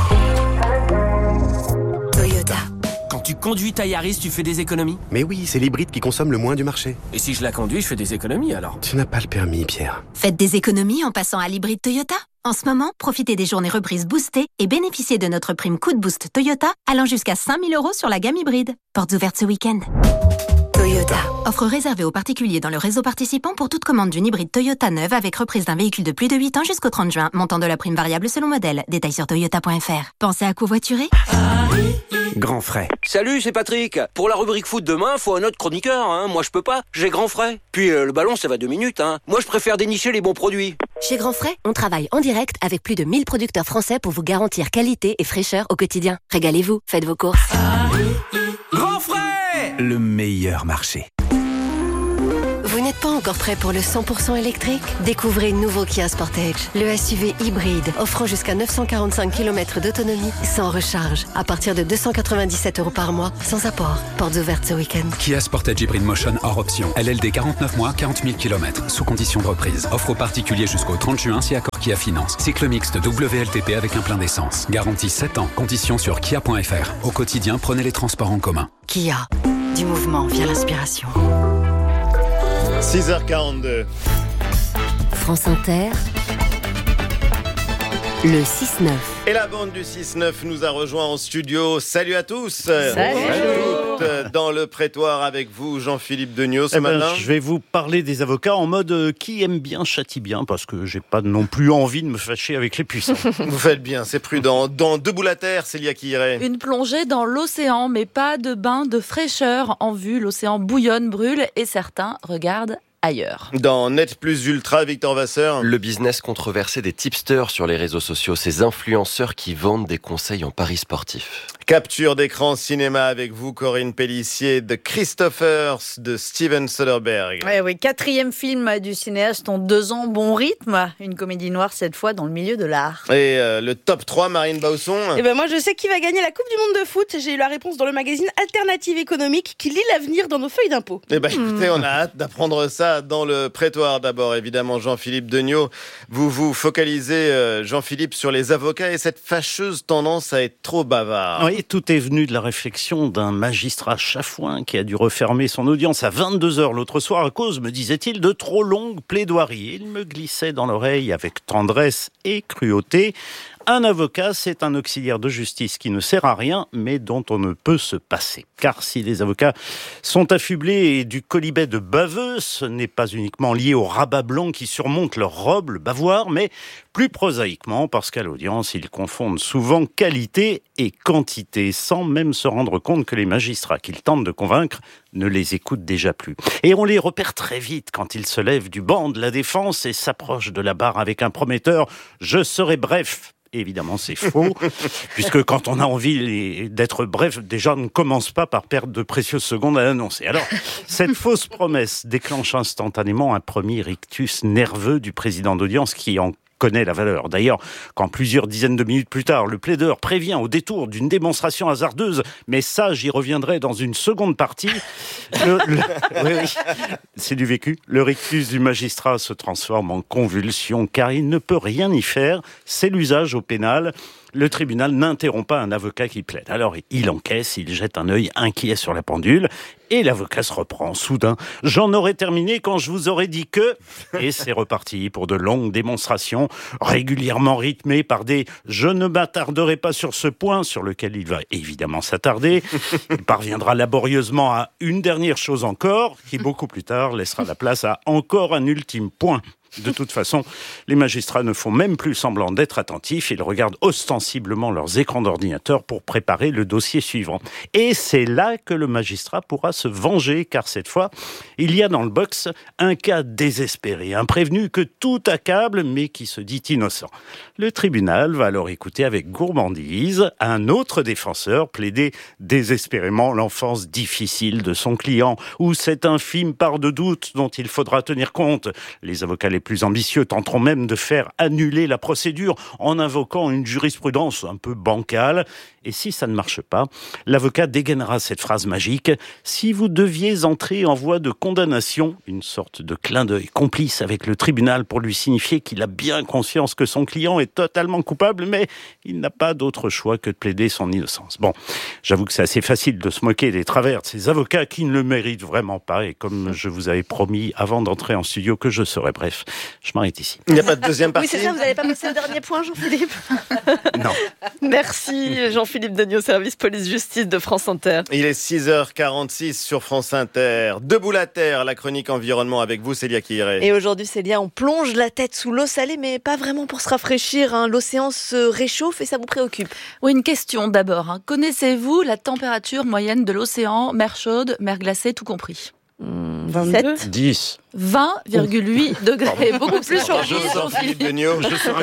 Toyota. Quand tu conduis ta Yaris, tu fais des économies ? Mais oui, c'est l'hybride qui consomme le moins du marché. Et si je la conduis, je fais des économies alors ? Tu n'as pas le permis, Pierre. Faites des économies en passant à l'hybride Toyota. En ce moment, profitez des journées reprises boostées et bénéficiez de notre prime coup de boost Toyota allant jusqu'à cinq mille euros sur la gamme hybride. Portes ouvertes ce week-end. Toyota. Toyota. Offre réservée aux particuliers dans le réseau participant pour toute commande d'une hybride Toyota neuve avec reprise d'un véhicule de plus de huit ans jusqu'au trente juin. Montant de la prime variable selon modèle. Détails sur toyota point f r. Pensez à covoiturer ? Grand frais. Salut, c'est Patrick. Pour la rubrique foot demain, faut un autre chroniqueur. Hein. Moi, je peux pas. J'ai grand frais. Puis euh, le ballon, ça va deux minutes. Hein. Moi, je préfère dénicher les bons produits. Chez Grand Frais, on travaille en direct avec plus de mille producteurs français pour vous garantir qualité et fraîcheur au quotidien. Régalez-vous, faites vos courses. Grand frais, le meilleur marché. Vous n'êtes pas encore prêt pour le cent pour cent électrique ? Découvrez le nouveau Kia Sportage, le S U V hybride offrant jusqu'à neuf cent quarante-cinq kilomètres d'autonomie sans recharge, à partir de deux cent quatre-vingt-dix-sept euros par mois, sans apport. Portes ouvertes ce week-end. Kia Sportage Hybrid Motion hors option. L L D quarante-neuf mois, quarante mille kilomètres, sous condition de reprise. Offre aux particuliers jusqu'au trente juin si accord Kia Finance. Cycle mixte W L T P avec un plein d'essence. Garantie sept ans. Conditions sur kia point f r. Au quotidien, prenez les transports en commun. Kia. Du mouvement via l'inspiration. six heures quarante-deux. France Inter. Le six neuf. Et la bande du six neuf nous a rejoint en studio. Salut à tous. Salut. Salut. Dans le prétoire avec vous, Jean-Philippe Degnaud, ce eh ben, matin. Je vais vous parler des avocats en mode euh, qui aime bien châtie bien, parce que j'ai pas non plus envie de me fâcher avec les puissants. Vous faites bien, c'est prudent. Dans Debout la terre, Célia Quillet. Une plongée dans l'océan, mais pas de bain de fraîcheur en vue. L'océan bouillonne, brûle et certains regardent ailleurs. Dans Net Plus Ultra, Victor Vasseur. Le business controversé des tipsters sur les réseaux sociaux, ces influenceurs qui vendent des conseils en paris sportifs. Capture d'écran cinéma avec vous, Corinne Pellissier, de Christophers, de Steven Soderbergh. Ouais, oui, quatrième film du cinéaste en deux ans, bon rythme. Une comédie noire cette fois dans le milieu de l'art. Et euh, le top trois, Marine Bausson. Eh ben moi je sais qui va gagner la Coupe du Monde de foot. J'ai eu la réponse dans le magazine Alternative économique qui lit l'avenir dans nos feuilles d'impôts. Eh ben écoutez, on a hâte d'apprendre ça dans le prétoire. D'abord, évidemment, Jean-Philippe Degnaud. Vous vous focalisez, euh, Jean-Philippe, sur les avocats et cette fâcheuse tendance à être trop bavard. Oui, tout est venu de la réflexion d'un magistrat chafouin qui a dû refermer son audience à vingt-deux heures l'autre soir à cause, me disait-il, de trop longues plaidoiries. Il me glissait dans l'oreille avec tendresse et cruauté. Un avocat, c'est un auxiliaire de justice qui ne sert à rien, mais dont on ne peut se passer. Car si les avocats sont affublés du colibet de baveux, ce n'est pas uniquement lié au rabat blanc qui surmonte leur robe, le bavoir, mais plus prosaïquement, parce qu'à l'audience, ils confondent souvent qualité et quantité, sans même se rendre compte que les magistrats qu'ils tentent de convaincre ne les écoutent déjà plus. Et on les repère très vite quand ils se lèvent du banc de la défense et s'approchent de la barre avec un prometteur « Je serai bref ». Évidemment, c'est faux, puisque quand on a envie d'être bref, déjà, on ne commence pas par perdre de précieuses secondes à l'annoncer. Alors, cette fausse promesse déclenche instantanément un premier rictus nerveux du président d'audience qui en connaît la valeur. D'ailleurs, quand plusieurs dizaines de minutes plus tard, le plaideur prévient au détour d'une démonstration hasardeuse, mais ça, j'y reviendrai dans une seconde partie, le, le, oui, oui, c'est du vécu. Le rictus du magistrat se transforme en convulsion, car il ne peut rien y faire. C'est l'usage au pénal. Le tribunal n'interrompt pas un avocat qui plaide. Alors, il encaisse, il jette un œil inquiet sur la pendule, et l'avocat se reprend. Soudain, j'en aurais terminé quand je vous aurais dit que... Et c'est reparti pour de longues démonstrations, régulièrement rythmées par des « je ne m'attarderai pas sur ce point » sur lequel il va évidemment s'attarder. Il parviendra laborieusement à une dernière chose encore, qui beaucoup plus tard laissera la place à encore un ultime point. De toute façon, les magistrats ne font même plus semblant d'être attentifs. Ils regardent ostensiblement leurs écrans d'ordinateur pour préparer le dossier suivant. Et c'est là que le magistrat pourra se venger, car cette fois, il y a dans le box un cas désespéré, un prévenu que tout accable, mais qui se dit innocent. Le tribunal va alors écouter avec gourmandise un autre défenseur plaider désespérément l'enfance difficile de son client, ou cette infime part de doute dont il faudra tenir compte. Les avocats les plus ambitieux tenteront même de faire annuler la procédure en invoquant une jurisprudence un peu bancale. Et si ça ne marche pas, l'avocat dégainera cette phrase magique « Si vous deviez entrer en voie de condamnation », une sorte de clin d'œil complice avec le tribunal pour lui signifier qu'il a bien conscience que son client est totalement coupable, mais il n'a pas d'autre choix que de plaider son innocence. Bon, j'avoue que c'est assez facile de se moquer des travers de ces avocats qui ne le méritent vraiment pas, et comme je vous avais promis avant d'entrer en studio que je serais bref, je m'arrête ici. Il n'y a pas de deuxième partie. Oui, c'est ça, vous n'allez pas passer au dernier point, Jean-Philippe? Non. Merci, Jean-Philippe Degnaud, service police-justice de France Inter. Il est six heures quarante-six sur France Inter. Debout la terre, la chronique environnement avec vous, Célia Quiré. Et aujourd'hui, Célia, on plonge la tête sous l'eau salée, mais pas vraiment pour se rafraîchir. Hein. L'océan se réchauffe et ça vous préoccupe. Oui, une question d'abord. Hein. Connaissez-vous la température moyenne de l'océan, mer chaude, mer glacée, tout compris? Mmh, vingt-sept dix vingt virgule huit degrés, beaucoup plus chaud. Jean-Philippe Degnaud, je suis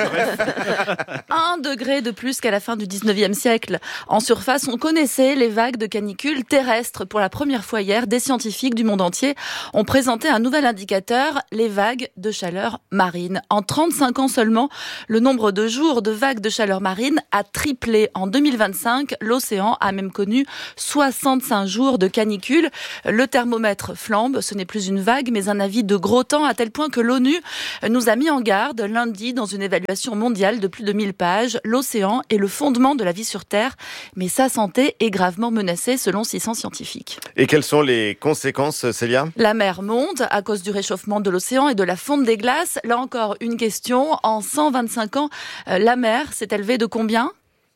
un degré de plus qu'à la fin du dix-neuvième siècle. En surface, on connaissait les vagues de canicule terrestres. Pour la première fois hier, des scientifiques du monde entier ont présenté un nouvel indicateur, les vagues de chaleur marine. En trente-cinq ans seulement, le nombre de jours de vagues de chaleur marine a triplé. En deux mille vingt-cinq, l'océan a même connu soixante-cinq jours de canicule. Le thermomètre flambe, ce n'est plus une vague, mais un avis de gros temps, à tel point que l'ONU nous a mis en garde lundi dans une évaluation mondiale de plus de mille pages. L'océan est le fondement de la vie sur Terre, mais sa santé est gravement menacée selon six cents scientifiques. Et quelles sont les conséquences, Célia? La mer monte à cause du réchauffement de l'océan et de la fonte des glaces. Là encore, une question. En cent vingt-cinq ans, la mer s'est élevée de combien ?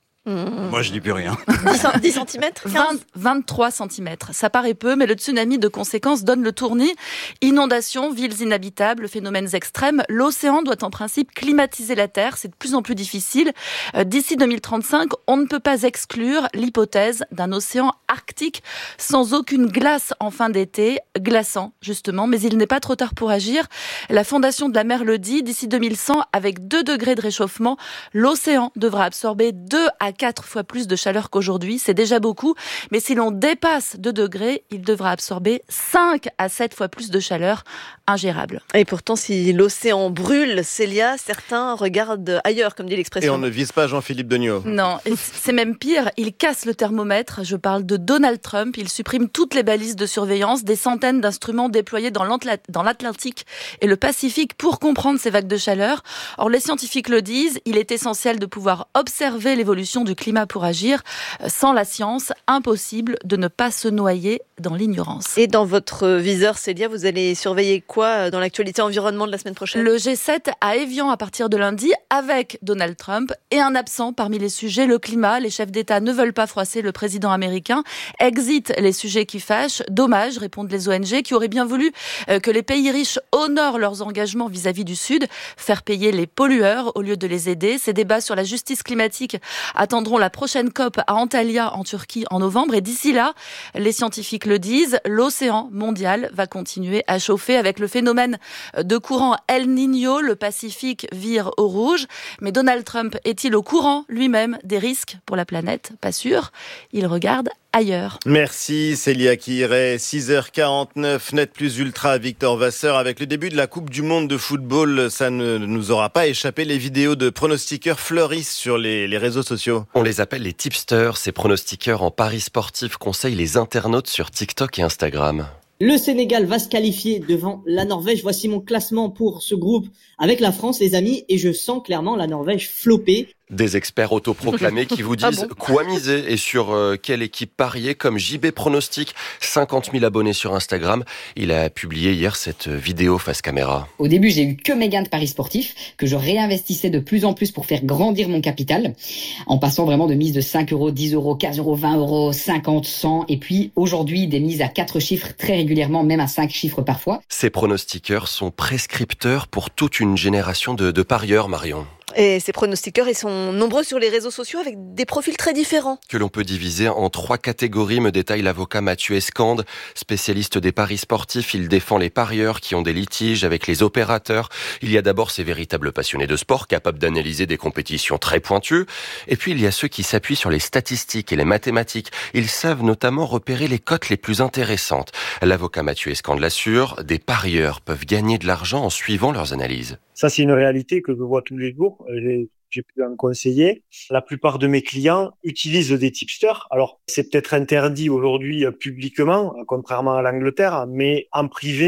Mmh. Moi, je dis plus rien. dix centimètres vingt, vingt-trois centimètres. Ça paraît peu, mais le tsunami de conséquences donne le tournis. Inondations, villes inhabitables, phénomènes extrêmes. L'océan doit en principe climatiser la Terre. C'est de plus en plus difficile. D'ici deux mille trente-cinq, on ne peut pas exclure l'hypothèse d'un océan arctique sans aucune glace en fin d'été, glaçant justement. Mais il n'est pas trop tard pour agir. La Fondation de la mer le dit, d'ici deux mille cent, avec deux degrés de réchauffement, l'océan devra absorber deux à quatre fois plus de chaleur qu'aujourd'hui. C'est déjà beaucoup, mais si l'on dépasse deux degrés, il devra absorber cinq à sept fois plus de chaleur, ingérable. Et pourtant, si l'océan brûle, Célia, certains regardent ailleurs, comme dit l'expression. Et on ne vise pas Jean-Philippe Degnaud. Non, et c'est même pire, il casse le thermomètre. Je parle de Donald Trump. Il supprime toutes les balises de surveillance, des centaines d'instruments déployés dans l'Atlantique et le Pacifique pour comprendre ces vagues de chaleur. Or, les scientifiques le disent, il est essentiel de pouvoir observer l'évolution du climat pour agir. Sans la science, impossible de ne pas se noyer dans l'ignorance. Et dans votre viseur, Célia, vous allez surveiller quoi dans l'actualité environnement de la semaine prochaine? Le G sept à Évian à partir de lundi avec Donald Trump et un absent parmi les sujets, le climat. Les chefs d'État ne veulent pas froisser le président américain. Exit les sujets qui fâchent. Dommage, répondent les O N G qui auraient bien voulu que les pays riches honorent leurs engagements vis-à-vis du Sud, faire payer les pollueurs au lieu de les aider. Ces débats sur la justice climatique attendront la prochaine COP à Antalya en Turquie en novembre. Et d'ici là, les scientifiques le disent, l'océan mondial va continuer à chauffer avec le phénomène de courant El Niño. Le Pacifique vire au rouge. Mais Donald Trump est-il au courant lui-même des risques pour la planète? Pas sûr. Il regarde ailleurs. Merci Célia Quiré. six heures quarante-neuf, Net Plus Ultra, Victor Vasseur. Avec le début de la Coupe du Monde de football, ça ne nous aura pas échappé. Les vidéos de pronostiqueurs fleurissent sur les, les réseaux sociaux. On les appelle les tipsters. Ces pronostiqueurs en paris sportifs conseillent les internautes sur TikTok et Instagram. Le Sénégal va se qualifier devant la Norvège. Voici mon classement pour ce groupe avec la France, les amis, et je sens clairement la Norvège flopper. Des experts autoproclamés qui vous disent ah bon quoi miser et sur euh, quelle équipe parier, comme J B Pronostic, cinquante mille abonnés sur Instagram. Il a publié hier cette vidéo face caméra. Au début, j'ai eu que mes gains de paris sportifs, que je réinvestissais de plus en plus pour faire grandir mon capital, en passant vraiment de mises de cinq euros, dix euros, quinze euros, vingt euros, cinquante, cent, et puis aujourd'hui, des mises à quatre chiffres très régulièrement, même à cinq chiffres parfois. Ces pronostiqueurs sont prescripteurs pour toute une génération de, de parieurs, Marion. Et ces pronostiqueurs, ils sont nombreux sur les réseaux sociaux avec des profils très différents. Que l'on peut diviser en trois catégories, me détaille l'avocat Mathieu Escande. Spécialiste des paris sportifs, il défend les parieurs qui ont des litiges avec les opérateurs. Il y a d'abord ces véritables passionnés de sport, capables d'analyser des compétitions très pointues. Et puis il y a ceux qui s'appuient sur les statistiques et les mathématiques. Ils savent notamment repérer les cotes les plus intéressantes. L'avocat Mathieu Escande l'assure, des parieurs peuvent gagner de l'argent en suivant leurs analyses. Ça, c'est une réalité que je vois tous les jours. J'ai, j'ai pu en conseiller. La plupart de mes clients utilisent des tipsters. Alors, c'est peut-être interdit aujourd'hui publiquement, contrairement à l'Angleterre, mais en privé,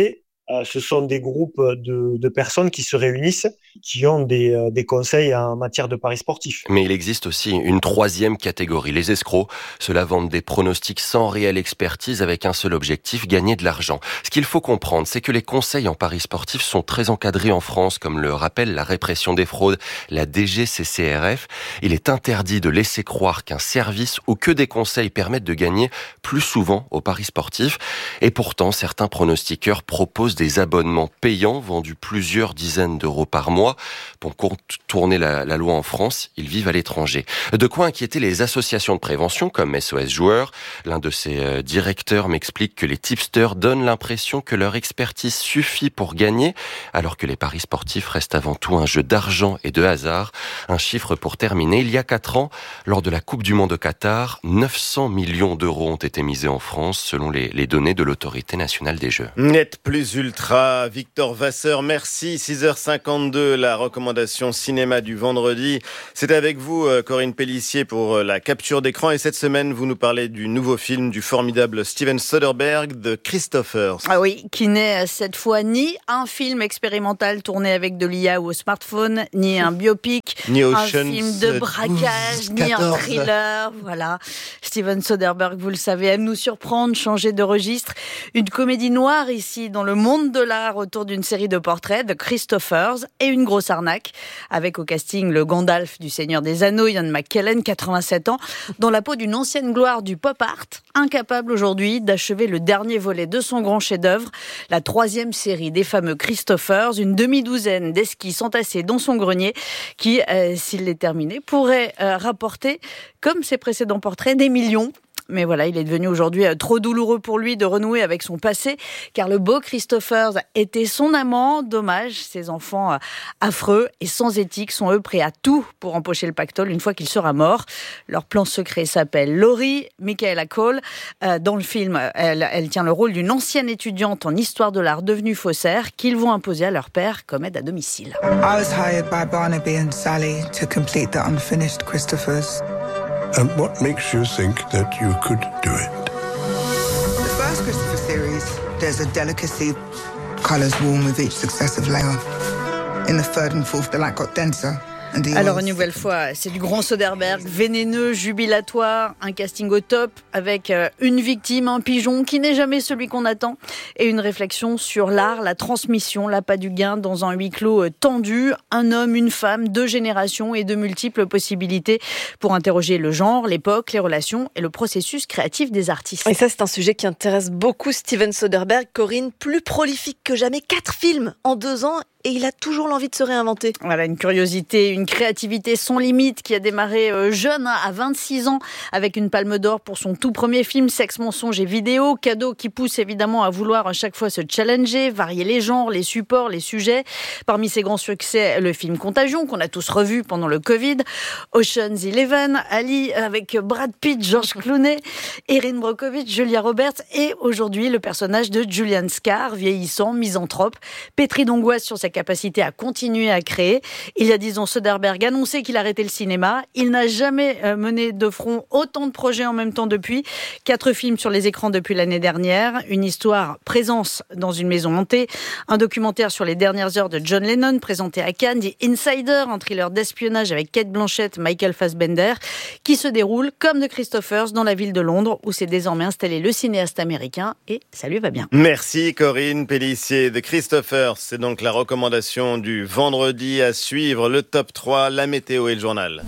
Euh, ce sont des groupes de, de personnes qui se réunissent, qui ont des, euh, des conseils en matière de paris sportifs. Mais il existe aussi une troisième catégorie, les escrocs. Ceux-là vendent des pronostics sans réelle expertise avec un seul objectif, gagner de l'argent. Ce qu'il faut comprendre, c'est que les conseils en paris sportifs sont très encadrés en France, comme le rappelle la répression des fraudes, la D G C C R F. Il est interdit de laisser croire qu'un service ou que des conseils permettent de gagner plus souvent aux paris sportifs. Et pourtant, certains pronostiqueurs proposent des abonnements payants vendus plusieurs dizaines d'euros par mois. Pour contourner la, la loi en France, ils vivent à l'étranger. De quoi inquiéter les associations de prévention comme S O S Joueurs. L'un de ses euh, directeurs m'explique que les tipsters donnent l'impression que leur expertise suffit pour gagner, alors que les paris sportifs restent avant tout un jeu d'argent et de hasard. Un chiffre pour terminer, il y a quatre ans, lors de la Coupe du Monde au Qatar, neuf cents millions d'euros ont été misés en France, selon les, les données de l'Autorité nationale des Jeux. Net plus ultra, Victor Vasseur, merci. six heures cinquante-deux, la recommandation cinéma du vendredi. C'est avec vous, Corinne Pellissier, pour la capture d'écran. Et cette semaine, vous nous parlez du nouveau film du formidable Steven Soderbergh, The Christophers. Ah oui, qui n'est cette fois ni un film expérimental tourné avec de l'I A ou au smartphone, ni un biopic, ni un film de braquage, douze, ni un thriller. Voilà. Steven Soderbergh, vous le savez, aime nous surprendre, changer de registre. Une comédie noire ici, dans le monde de l'art, autour d'une série de portraits, The Christophers, et une grosse arnaque, avec au casting le Gandalf du Seigneur des Anneaux, Ian McKellen, quatre-vingt-sept ans, dans la peau d'une ancienne gloire du pop art, incapable aujourd'hui d'achever le dernier volet de son grand chef-d'œuvre, la troisième série des fameux Christophers, une demi-douzaine d'esquisses entassées dans son grenier, qui, euh, s'il les terminait, pourrait euh, rapporter, comme ses précédents portraits, des millions. Mais voilà, il est devenu aujourd'hui trop douloureux pour lui de renouer avec son passé, car le beau Christophers était son amant. Dommage, ces enfants affreux et sans éthique sont eux prêts à tout pour empocher le pactole une fois qu'il sera mort. Leur plan secret s'appelle Laurie, Michaela Cole. Dans le film, elle, elle tient le rôle d'une ancienne étudiante en histoire de l'art devenue faussaire qu'ils vont imposer à leur père comme aide à domicile. I was hired by Barnaby and Sally to complete the unfinished Christophers. And what makes you think that you could do it? The first Christopher series, there's a delicacy. Colours warm with each successive layer. In the third and fourth, the light got denser. Alors une nouvelle fois, c'est du grand Soderbergh, vénéneux, jubilatoire, un casting au top avec une victime, un pigeon qui n'est jamais celui qu'on attend et une réflexion sur l'art, la transmission, l'appât du gain dans un huis clos tendu, un homme, une femme, deux générations et de multiples possibilités pour interroger le genre, l'époque, les relations et le processus créatif des artistes. Et ça, c'est un sujet qui intéresse beaucoup Steven Soderbergh. Corinne, plus prolifique que jamais, quatre films en deux ans. Et il a toujours l'envie de se réinventer. Voilà, une curiosité, une créativité sans limite qui a démarré jeune, hein, à vingt-six ans, avec une palme d'or pour son tout premier film, Sexe, mensonge et vidéo. Cadeau qui pousse évidemment à vouloir à chaque fois se challenger, varier les genres, les supports, les sujets. Parmi ses grands succès, le film Contagion, qu'on a tous revu pendant le Covid. Ocean's Eleven, Ali avec Brad Pitt, George Clooney, Erin Brockovich, Julia Roberts et aujourd'hui le personnage de Julian Scarr, vieillissant, misanthrope, pétri d'angoisse sur sa capacité à continuer à créer. Il y a dix ans, Soderbergh annonçait qu'il arrêtait le cinéma. Il n'a jamais mené de front autant de projets en même temps depuis. Quatre films sur les écrans depuis l'année dernière. Une histoire, Présence dans une maison hantée. Un documentaire sur les dernières heures de John Lennon présenté à Cannes. The Insider, un thriller d'espionnage avec Cate Blanchett, Michael Fassbender, qui se déroule comme The Christophers dans la ville de Londres où s'est désormais installé le cinéaste américain et ça lui va bien. Merci Corinne Pellissier. The Christophers, c'est donc la recommandation du vendredi à suivre, le top trois, la météo et le journal.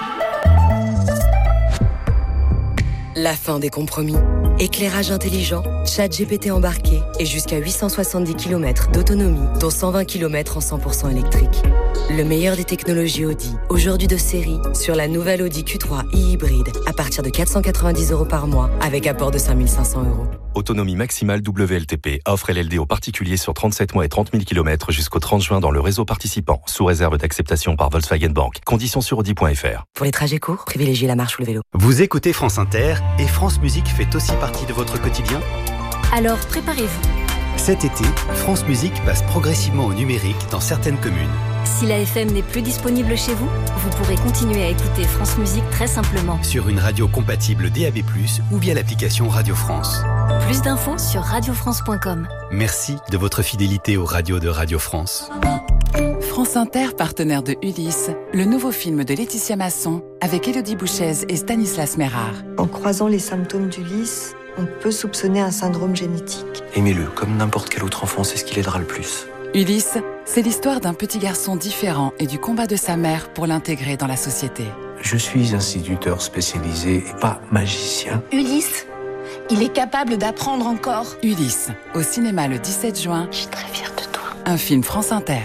La fin des compromis. Éclairage intelligent, chat G P T embarqué et jusqu'à huit cent soixante-dix kilomètres d'autonomie, dont cent vingt kilomètres en cent pour cent électrique. Le meilleur des technologies Audi, aujourd'hui de série, sur la nouvelle Audi Q trois e-hybride à partir de quatre cent quatre-vingt-dix euros par mois avec apport de cinq mille cinq cents euros. Autonomie maximale W L T P. Offre L L D aux particuliers sur trente-sept mois et trente mille kilomètres jusqu'au trente juin dans le réseau participant, sous réserve d'acceptation par Volkswagen Bank. Conditions sur audi point f r. Pour les trajets courts, privilégiez la marche ou le vélo. Vous écoutez France Inter et France Musique fait aussi partie de votre quotidien ? Alors préparez-vous. Cet été, France Musique passe progressivement au numérique dans certaines communes. Si la F M n'est plus disponible chez vous, vous pourrez continuer à écouter France Musique très simplement. Sur une radio compatible D A B plus, ou via l'application Radio France. Plus d'infos sur radio france point com. Merci de votre fidélité aux radios de Radio France. France Inter, partenaire de Ulysse, le nouveau film de Laetitia Masson avec Élodie Bouchez et Stanislas Mérard. En croisant les symptômes d'Ulysse, on peut soupçonner un syndrome génétique. Aimez-le, comme n'importe quel autre enfant, c'est ce qui l'aidera le plus. Ulysse, c'est l'histoire d'un petit garçon différent et du combat de sa mère pour l'intégrer dans la société. Je suis instituteur spécialisé et pas magicien. Ulysse, il est capable d'apprendre encore. Ulysse, au cinéma le dix-sept juin. Je suis très fière de toi. Un film France Inter.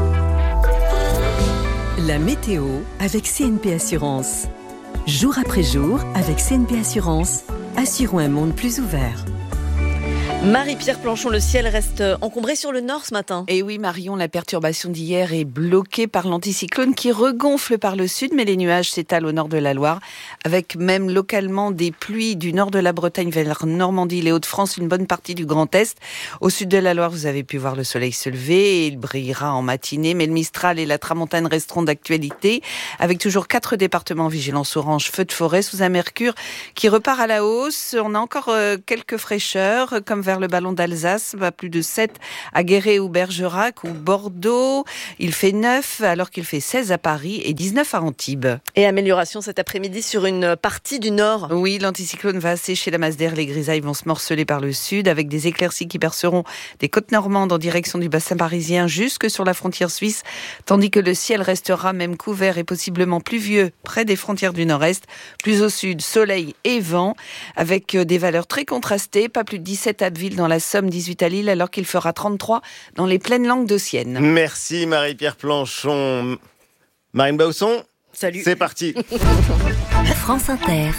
La météo avec C N P Assurance. Jour après jour, avec C N P Assurance, assurons un monde plus ouvert. Marie-Pierre Planchon, le ciel reste encombré sur le nord ce matin. Et oui, Marion, la perturbation d'hier est bloquée par l'anticyclone qui regonfle par le sud, mais les nuages s'étalent au nord de la Loire, avec même localement des pluies du nord de la Bretagne vers Normandie, les Hauts-de-France, une bonne partie du Grand Est. Au sud de la Loire, vous avez pu voir le soleil se lever, et il brillera en matinée, mais le Mistral et la Tramontane resteront d'actualité, avec toujours quatre départements en vigilance orange, feu de forêt, sous un mercure qui repart à la hausse. On a encore euh, quelques fraîcheurs, comme vers le ballon d'Alsace, va plus de sept à Guéret ou Bergerac ou Bordeaux. Il fait neuf alors qu'il fait seize à Paris et dix-neuf à Antibes. Et amélioration cet après-midi sur une partie du nord. Oui, l'anticyclone va assécher la masse d'air. Les grisailles vont se morceler par le sud avec des éclaircies qui perceront des côtes normandes en direction du bassin parisien jusque sur la frontière suisse, tandis que le ciel restera même couvert et possiblement pluvieux près des frontières du nord-est. Plus au sud, soleil et vent avec des valeurs très contrastées. Pas plus de dix-sept à Abbeville dans la Somme, dix-huit à Lille, alors qu'il fera trente-trois dans les plaines languedociennes. Merci Marie-Pierre Planchon. Marine Bausson, salut. C'est parti. France Inter.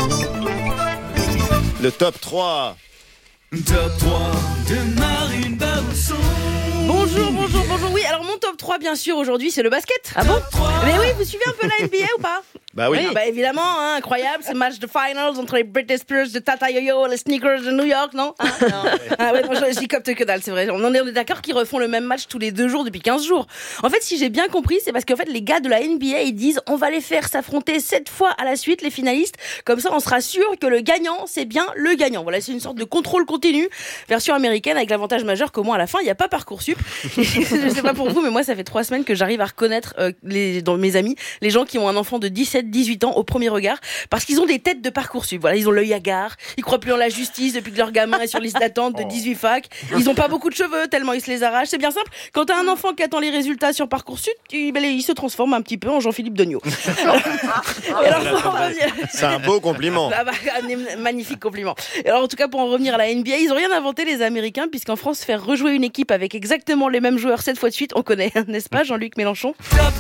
Le top trois. Top trois de Marine Bausson. Bonjour, bonjour, bonjour. Oui, alors mon top trois, bien sûr, aujourd'hui, c'est le basket. Ah bon? Mais oui, vous suivez un peu la N B A ou pas? Bah oui. oui bah évidemment, hein, incroyable, ce match de finals entre les Britney Spears de Tata Yo-Yo et les Sneakers de New York, non, hein, non. Ah ouais, moi j'y copte que dalle, c'est vrai. On en est d'accord qu'ils refont le même match tous les deux jours depuis quinze jours. En fait, si j'ai bien compris, c'est parce qu'en fait, les gars de la N B A, ils disent on va les faire s'affronter sept fois à la suite, les finalistes. Comme ça, on sera sûr que le gagnant, c'est bien le gagnant. Voilà, c'est une sorte de contrôle continu, version américaine, avec l'avantage majeur qu'au moins à la fin, il n'y a pas Parcoursup. Je sais pas pour vous, mais moi, ça fait trois semaines que j'arrive à reconnaître euh, les, dans mes amis, les gens qui ont un enfant de dix-sept, dix-huit ans au premier regard, parce qu'ils ont des têtes de Parcoursup. Voilà, ils ont l'œil hagard, ils croient plus en la justice depuis que leur gamin est sur liste d'attente de dix-huit facs. Ils ont pas beaucoup de cheveux tellement ils se les arrachent. C'est bien simple. Quand t'as un enfant qui attend les résultats sur Parcoursup, il, ben, il se transforme un petit peu en Jean-Philippe Degnaud. C'est un beau compliment. Ah bah, un magnifique compliment. Et alors en tout cas, pour en revenir à la N B A, ils ont rien inventé les Américains, puisqu'en France, faire rejouer une équipe avec exactement les mêmes joueurs sept fois de suite, on connaît, n'est-ce pas, Jean-Luc Mélenchon?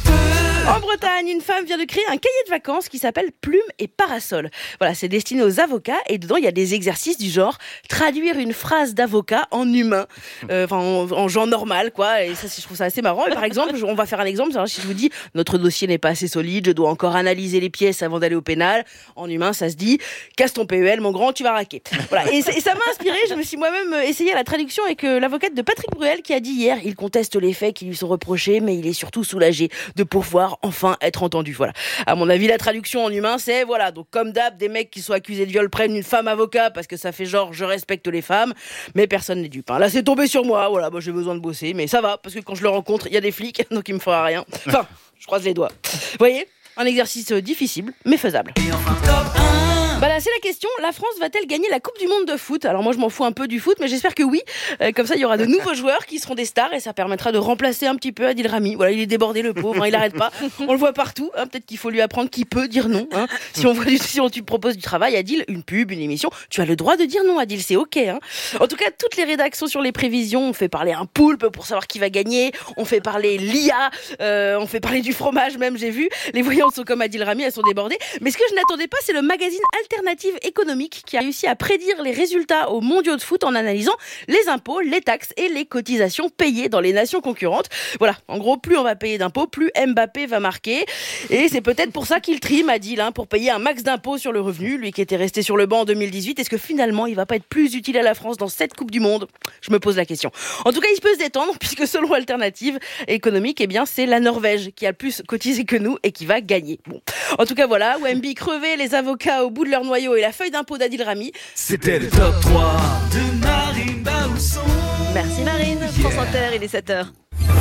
En Bretagne, une femme vient de créer un cahier de vacances qui s'appelle Plume et Parasol. Voilà, c'est destiné aux avocats et dedans il y a des exercices du genre traduire une phrase d'avocat en humain, euh, enfin en, en genre normal quoi. Et ça, je trouve ça assez marrant. Et par exemple, on va faire un exemple. Si je vous dis notre dossier n'est pas assez solide, je dois encore analyser les pièces avant d'aller au pénal. En humain, ça se dit casse ton P E L, mon grand, tu vas raquer. Voilà. Et, et ça m'a inspiré. Je me suis moi-même essayé à la traduction avec euh, l'avocate de Patrick Bruel qui a dit hier, il conteste les faits qui lui sont reprochés, mais il est surtout soulagé de pouvoir enfin être entendu. Voilà. À mon avis, la traduction en humain, c'est voilà. Donc comme d'hab, des mecs qui sont accusés de viol prennent une femme avocat parce que ça fait genre je respecte les femmes, mais personne n'est dupe. Hein. Là, c'est tombé sur moi. Voilà, moi j'ai besoin de bosser, mais ça va parce que quand je le rencontre, il y a des flics, donc il me fera rien. Enfin, je croise les doigts. Vous voyez, un exercice difficile, mais faisable. Et enfin, top un. Bah là, c'est la question, la France va-t-elle gagner la Coupe du Monde de foot? Alors moi je m'en fous un peu du foot, mais j'espère que oui. Euh, comme ça il y aura de nouveaux joueurs qui seront des stars et ça permettra de remplacer un petit peu Adil Rami. Voilà, il est débordé le pauvre, hein, il arrête pas. On le voit partout, hein, peut-être qu'il faut lui apprendre qu'il peut dire non. Hein. Si on voit du, si on tu proposes du travail, Adil, une pub, une émission, tu as le droit de dire non, Adil, c'est ok. Hein. En tout cas, toutes les rédactions sur les prévisions, on fait parler un poulpe pour savoir qui va gagner, on fait parler l'I A, euh, on fait parler du fromage même, j'ai vu. Les voyantes sont comme Adil Rami, elles sont débordées. Mais ce que je n'attendais pas, c'est le magazine Alternative Économique qui a réussi à prédire les résultats aux mondiaux de foot en analysant les impôts, les taxes et les cotisations payées dans les nations concurrentes. Voilà, en gros, plus on va payer d'impôts, plus Mbappé va marquer. Et c'est peut-être pour ça qu'il trime, Adil, hein, pour payer un max d'impôts sur le revenu, lui qui était resté sur le banc en deux mille dix-huit. Est-ce que finalement, il va pas être plus utile à la France dans cette Coupe du Monde? Je me pose la question. En tout cas, il peut se détendre, puisque selon Alternative Économique, eh bien, c'est la Norvège qui a le plus cotisé que nous et qui va gagner. Bon. En tout cas, voilà, Wemby crevé, les avocats au bout de leur Bernard Noyau et la feuille d'impôt d'Adil Rami. C'était le top trois de Marine Baousson. Merci Marine, France Inter, il est sept heures.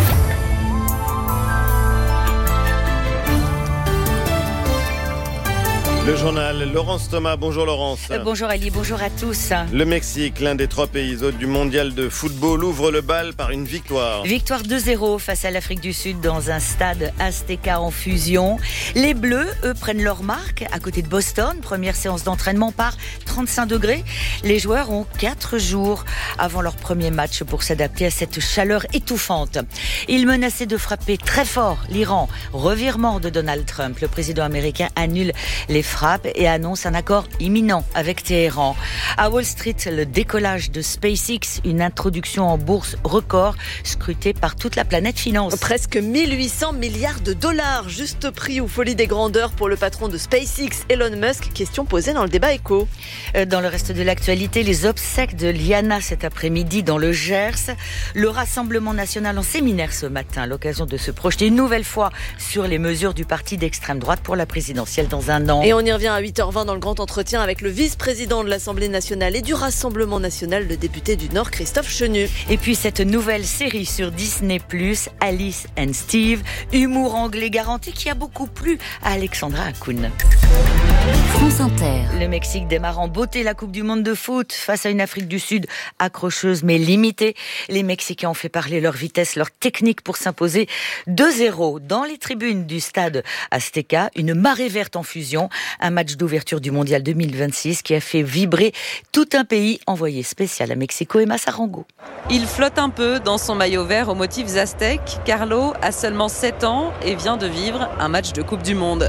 Le journal, Laurence Thomas. Bonjour Laurence. Euh, bonjour Ali, bonjour à tous. Le Mexique, l'un des trois pays hôtes du mondial de football, ouvre le bal par une victoire. Victoire deux zéro face à l'Afrique du Sud dans un stade Azteca en fusion. Les Bleus, eux, prennent leur marque à côté de Boston. Première séance d'entraînement par trente-cinq degrés. Les joueurs ont quatre jours avant leur premier match pour s'adapter à cette chaleur étouffante. Ils menaçaient de frapper très fort l'Iran. Revirement de Donald Trump. Le président américain annule les frappe et annonce un accord imminent avec Téhéran. À Wall Street, le décollage de SpaceX, une introduction en bourse record, scrutée par toute la planète finance. Presque mille huit cents milliards de dollars, juste prix ou folie des grandeurs pour le patron de SpaceX, Elon Musk. Question posée dans le débat écho. Dans le reste de l'actualité, les obsèques de Liana cet après-midi dans le Gers. Le Rassemblement national en séminaire ce matin, l'occasion de se projeter une nouvelle fois sur les mesures du parti d'extrême droite pour la présidentielle dans un an. Et on y revient à huit heures vingt dans le grand entretien avec le vice-président de l'Assemblée nationale et du Rassemblement national, le député du Nord, Christophe Chenu. Et puis cette nouvelle série sur Disney plus, Alice and Steve, humour anglais garanti qui a beaucoup plu à Alexandra Hakoun. France Inter. Le Mexique démarre en beauté la Coupe du Monde de foot face à une Afrique du Sud accrocheuse mais limitée. Les Mexicains ont fait parler leur vitesse, leur technique pour s'imposer deux zéro. Dans les tribunes du stade Azteca, une marée verte en fusion. Un match d'ouverture du Mondial deux mille vingt-six qui a fait vibrer tout un pays. Envoyé spécial à Mexico, Emma Sarango. Il flotte un peu dans son maillot vert aux motifs aztèques. Carlo a seulement sept ans et vient de vivre un match de Coupe du Monde.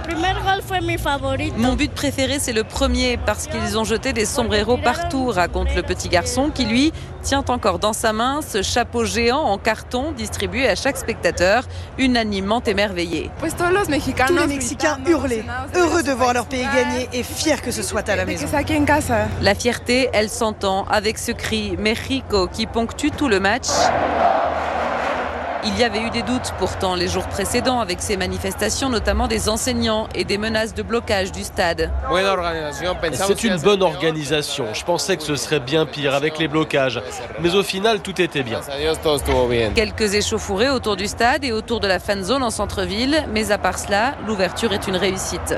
Mon but préféré, c'est le premier parce qu'ils ont jeté des sombreros partout, raconte le petit garçon qui, lui, tient encore dans sa main ce chapeau géant en carton distribué à chaque spectateur, unanimement émerveillé. Tous les Mexicains hurlaient, heureux de voir leur pays gagner et fiers que ce soit à la maison. La fierté, elle s'entend avec ce cri Mexico qui ponctue tout le match. Il y avait eu des doutes pourtant les jours précédents avec ces manifestations, notamment des enseignants et des menaces de blocage du stade. C'est une bonne organisation. Je pensais que ce serait bien pire avec les blocages. Mais au final, tout était bien. Quelques échauffourées autour du stade et autour de la fan zone en centre-ville. Mais à part cela, l'ouverture est une réussite.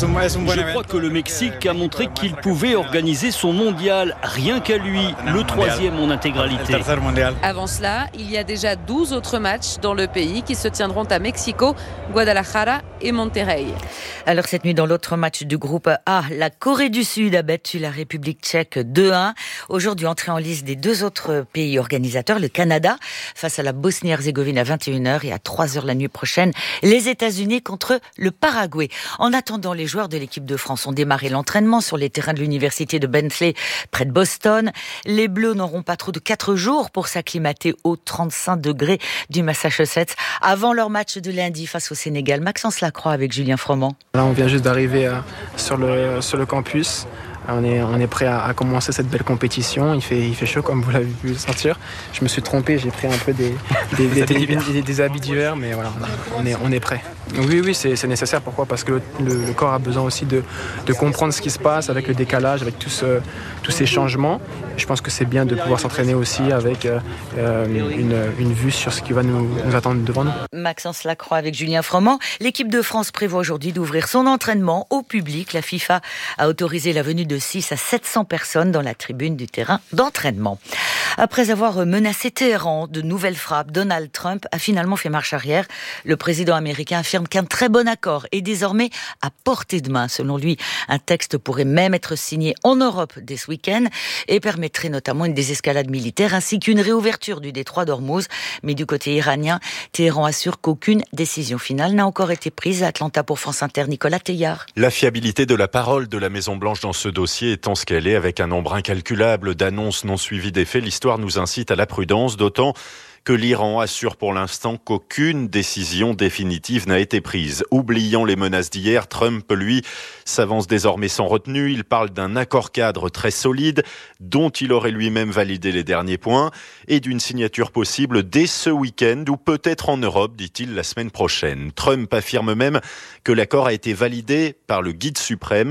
Je crois que le Mexique a montré qu'il pouvait organiser son mondial, rien qu'à lui, le troisième en intégralité. Avant cela, il y a déjà douze autres matchs dans le pays qui se tiendront à Mexico, Guadalajara et Monterrey. Alors cette nuit dans l'autre match du groupe A, la Corée du Sud a battu la République tchèque deux un. Aujourd'hui, entrée en liste des deux autres pays organisateurs, le Canada face à la Bosnie-Herzégovine à vingt et une heures et à trois heures la nuit prochaine, les États-Unis contre le Paraguay. En attendant, les joueurs de l'équipe de France ont démarré l'entraînement sur les terrains de l'université de Bentley près de Boston. Les Bleus n'auront pas trop de quatre jours pour s'acclimater aux trente-cinq degrés du Massachusetts avant leur match de lundi face au Sénégal. Maxence Lacroix avec Julien Froment. Là, on vient juste d'arriver euh, sur, le, sur le campus. On est, on est prêt à, à commencer cette belle compétition. Il fait, il fait chaud comme vous l'avez pu le sentir. Je me suis trompé, j'ai pris un peu des, des, des, des, des, des habits d'hiver, mais voilà, on est, on est prêt. Oui, oui, c'est, c'est nécessaire. Pourquoi ? Parce que le, le corps a besoin aussi de, de comprendre ce qui se passe avec le décalage, avec tout ce, tous ces changements. Je pense que c'est bien de pouvoir s'entraîner aussi avec euh, une, une vue sur ce qui va nous, nous attendre devant nous. Maxence Lacroix avec Julien Froment. L'équipe de France prévoit aujourd'hui d'ouvrir son entraînement au public. La FIFA a autorisé la venue de six à sept cents personnes dans la tribune du terrain d'entraînement. Après avoir menacé Téhéran de nouvelles frappes, Donald Trump a finalement fait marche arrière. Le président américain affirme qu'un très bon accord est désormais à portée de main. Selon lui, un texte pourrait même être signé en Europe dès ce week-end et permettrait notamment une désescalade militaire ainsi qu'une réouverture du détroit d'Ormuz. Mais du côté iranien, Téhéran assure qu'aucune décision finale n'a encore été prise. À Atlanta pour France Inter, Nicolas Teillard. La fiabilité de la parole de la Maison-Blanche dans ce dossier étant ce qu'elle est, avec un nombre incalculable d'annonces non suivies d'effets, l'histoire nous incite à la prudence, d'autant que l'Iran assure pour l'instant qu'aucune décision définitive n'a été prise. Oubliant les menaces d'hier, Trump, lui, s'avance désormais sans retenue. Il parle d'un accord cadre très solide, dont il aurait lui-même validé les derniers points, et d'une signature possible dès ce week-end, ou peut-être en Europe, dit-il, la semaine prochaine. Trump affirme même que l'accord a été validé par le guide suprême.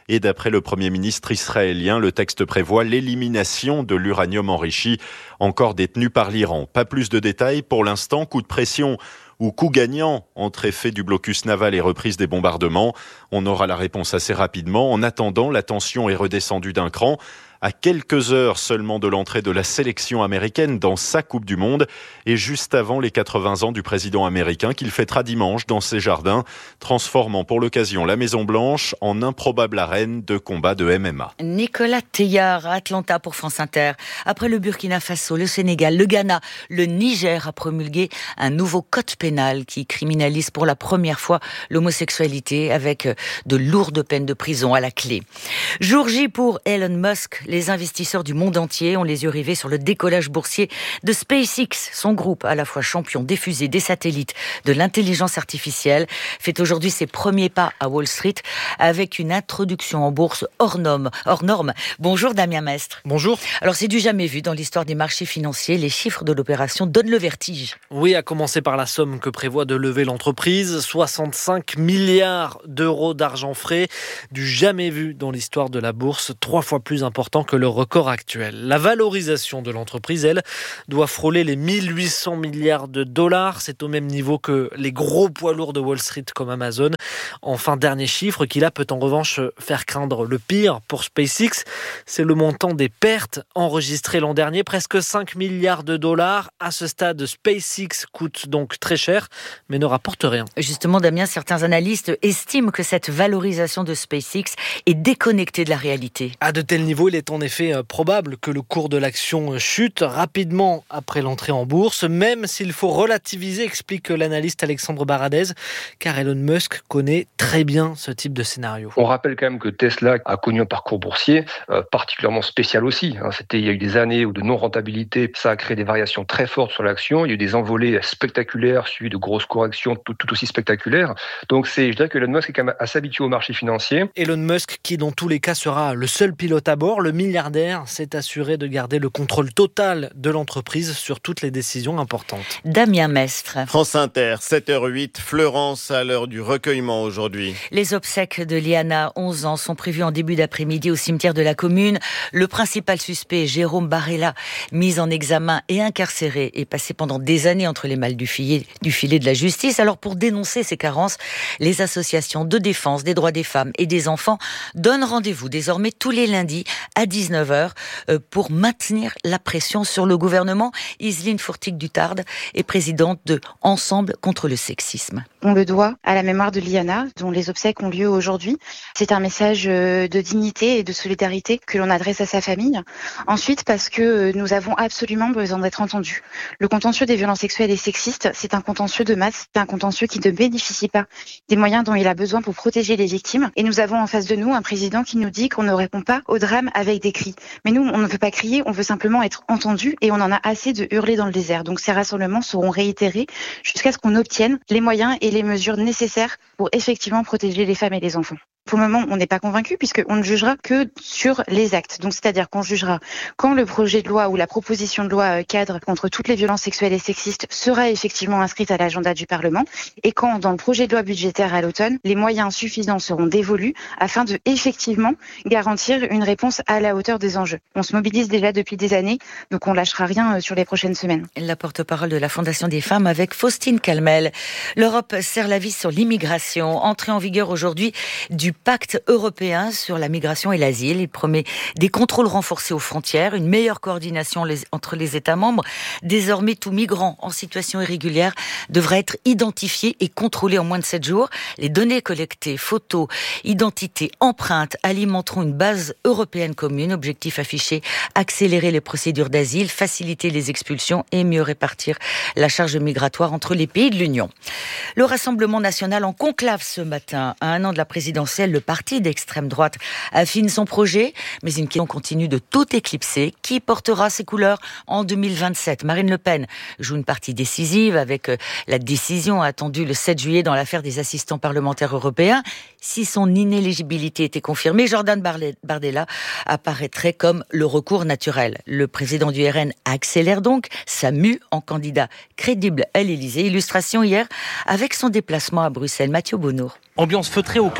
Et d'après le Premier ministre israélien, le texte prévoit l'élimination de l'uranium enrichi encore détenu par l'Iran. Pas plus de détails pour l'instant. Coup de pression ou coup gagnant entre effet du blocus naval et reprise des bombardements. On aura la réponse assez rapidement. En attendant, la tension est redescendue d'un cran. À quelques heures seulement de l'entrée de la sélection américaine dans sa Coupe du Monde et juste avant les quatre-vingts ans du président américain qu'il fêtera dimanche dans ses jardins, transformant pour l'occasion la Maison-Blanche en improbable arène de combat de M M A. Nicolas Teilhard à Atlanta pour France Inter. Après le Burkina Faso, le Sénégal, le Ghana, le Niger a promulgué un nouveau code pénal qui criminalise pour la première fois l'homosexualité avec de lourdes peines de prison à la clé. Jour J pour Elon Musk. Les investisseurs du monde entier ont les yeux rivés sur le décollage boursier de SpaceX. Son groupe, à la fois champion des fusées, des satellites, de l'intelligence artificielle, fait aujourd'hui ses premiers pas à Wall Street avec une introduction en bourse hors norme. Hors norme. Bonjour Damien Mestre. Bonjour. Alors c'est du jamais vu dans l'histoire des marchés financiers. Les chiffres de l'opération donnent le vertige. Oui, à commencer par la somme que prévoit de lever l'entreprise. soixante-cinq milliards d'euros d'argent frais. Du jamais vu dans l'histoire de la bourse. Trois fois plus important que le record actuel. La valorisation de l'entreprise, elle, doit frôler les mille huit cents milliards de dollars. C'est au même niveau que les gros poids lourds de Wall Street comme Amazon. Enfin, dernier chiffre qui là peut en revanche faire craindre le pire pour SpaceX. C'est le montant des pertes enregistrées l'an dernier, presque cinq milliards de dollars. À ce stade, SpaceX coûte donc très cher, mais ne rapporte rien. Justement, Damien, certains analystes estiment que cette valorisation de SpaceX est déconnectée de la réalité. À de tels niveaux, il est en effet probable que le cours de l'action chute rapidement après l'entrée en bourse, même s'il faut relativiser, explique l'analyste Alexandre Baradez, car Elon Musk connaît très bien ce type de scénario. On rappelle quand même que Tesla a connu un parcours boursier euh, particulièrement spécial aussi. Hein. C'était, il y a eu des années où de non-rentabilité, ça a créé des variations très fortes sur l'action. Il y a eu des envolées spectaculaires suivies de grosses corrections tout, tout aussi spectaculaires. Donc c'est, je dirais que Elon Musk est quand même assez habitué au marché financier. Elon Musk qui dans tous les cas sera le seul pilote à bord, le milliardaire s'est assuré de garder le contrôle total de l'entreprise sur toutes les décisions importantes. Damien Mestre. France Inter, sept heures huit, Fleurance à l'heure du recueillement aujourd'hui. Les obsèques de Liana, onze ans, sont prévues en début d'après-midi au cimetière de la commune. Le principal suspect, Jérôme Barella, mis en examen et incarcéré, est passé pendant des années entre les mailles du filet, du filet de la justice. Alors pour dénoncer ces carences, les associations de défense des droits des femmes et des enfants donnent rendez-vous désormais tous les lundis à dix-neuf heures pour maintenir la pression sur le gouvernement. Iseline Fourtig-Dutard est présidente de Ensemble contre le sexisme. On le doit à la mémoire de Liana, dont les obsèques ont lieu aujourd'hui. C'est un message de dignité et de solidarité que l'on adresse à sa famille. Ensuite, parce que nous avons absolument besoin d'être entendus. Le contentieux des violences sexuelles et sexistes, c'est un contentieux de masse, c'est un contentieux qui ne bénéficie pas des moyens dont il a besoin pour protéger les victimes. Et nous avons en face de nous un président qui nous dit qu'on ne répond pas au drame avec des cris. Mais nous, on ne veut pas crier, on veut simplement être entendu et on en a assez de hurler dans le désert. Donc ces rassemblements seront réitérés jusqu'à ce qu'on obtienne les moyens et les mesures nécessaires pour effectivement protéger les femmes et les enfants. Pour le moment, on n'est pas convaincu puisqu'on ne jugera que sur les actes. Donc, c'est-à-dire qu'on jugera quand le projet de loi ou la proposition de loi cadre contre toutes les violences sexuelles et sexistes sera effectivement inscrite à l'agenda du Parlement et quand, dans le projet de loi budgétaire à l'automne, les moyens suffisants seront dévolus afin de effectivement garantir une réponse à la hauteur des enjeux. On se mobilise déjà depuis des années, donc on lâchera rien sur les prochaines semaines. La porte-parole de la Fondation des femmes avec Faustine Calmel. L'Europe serre la vis sur l'immigration. Entrée en vigueur aujourd'hui du pacte européen sur la migration et l'asile. Il promet des contrôles renforcés aux frontières, une meilleure coordination les, entre les États membres. Désormais, tout migrant en situation irrégulière devra être identifié et contrôlé en moins de sept jours. Les données collectées, photos, identités, empreintes alimenteront une base européenne commune. Objectif affiché, accélérer les procédures d'asile, faciliter les expulsions et mieux répartir la charge migratoire entre les pays de l'Union. Le Rassemblement national en conclave ce matin. À un an de la présidentielle, le parti d'extrême droite affine son projet, mais une question continue de tout éclipser. Qui portera ses couleurs en deux mille vingt-sept ? Marine Le Pen joue une partie décisive avec la décision attendue le sept juillet dans l'affaire des assistants parlementaires européens. Si son inéligibilité était confirmée, Jordan Bardella apparaîtrait comme le recours naturel. Le président du R N accélère donc sa mue en candidat crédible à l'Élysée. Illustration hier avec son déplacement à Bruxelles. Mathieu Bonneau. Ambiance feutrée au cœur de cette salle.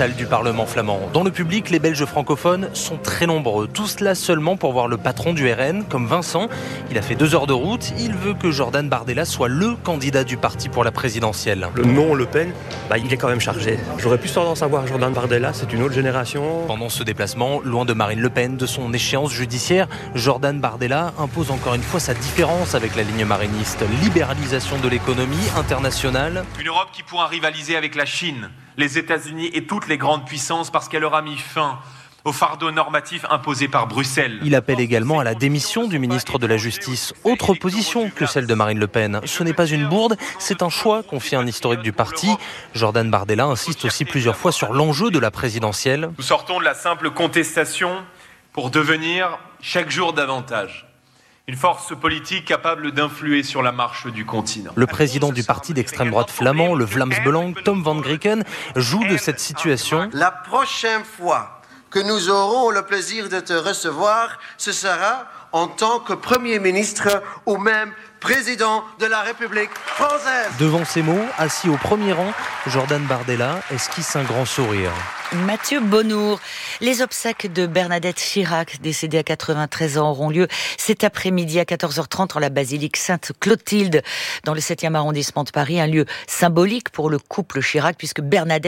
salle du Parlement flamand. Dans le public, les Belges francophones sont très nombreux. Tout cela seulement pour voir le patron du R N, comme Vincent. Il a fait deux heures de route. Il veut que Jordan Bardella soit le candidat du parti pour la présidentielle. Le nom Le Pen, bah, il est quand même chargé. J'aurais plus tendance à voir Jordan Bardella, c'est une autre génération. Pendant ce déplacement, loin de Marine Le Pen, de son échéance judiciaire, Jordan Bardella impose encore une fois sa différence avec la ligne mariniste. Libéralisation de l'économie internationale. Une Europe qui pourra rivaliser avec la Chine, les États-Unis et toutes les grandes puissances parce qu'elle aura mis fin au fardeau normatif imposé par Bruxelles. Il appelle également à la démission du ministre de la Justice. Autre position que celle de Marine Le Pen. Ce n'est pas une bourde, c'est un choix, confie un historique du parti. Jordan Bardella insiste aussi plusieurs fois sur l'enjeu de la présidentielle. Nous sortons de la simple contestation pour devenir chaque jour davantage une force politique capable d'influer sur la marche du continent. Le président du parti d'extrême droite flamand, le Vlaams Belang, Tom van Grieken, joue de cette situation. La prochaine fois que nous aurons le plaisir de te recevoir, ce sera en tant que Premier ministre ou même président de la République française. Devant ces mots, assis au premier rang, Jordan Bardella esquisse un grand sourire. Mathieu Bonnour. Les obsèques de Bernadette Chirac, décédée à quatre-vingt-treize ans, auront lieu cet après-midi à quatorze heures trente en la basilique Sainte-Clotilde, dans le septième arrondissement de Paris, un lieu symbolique pour le couple Chirac, puisque Bernadette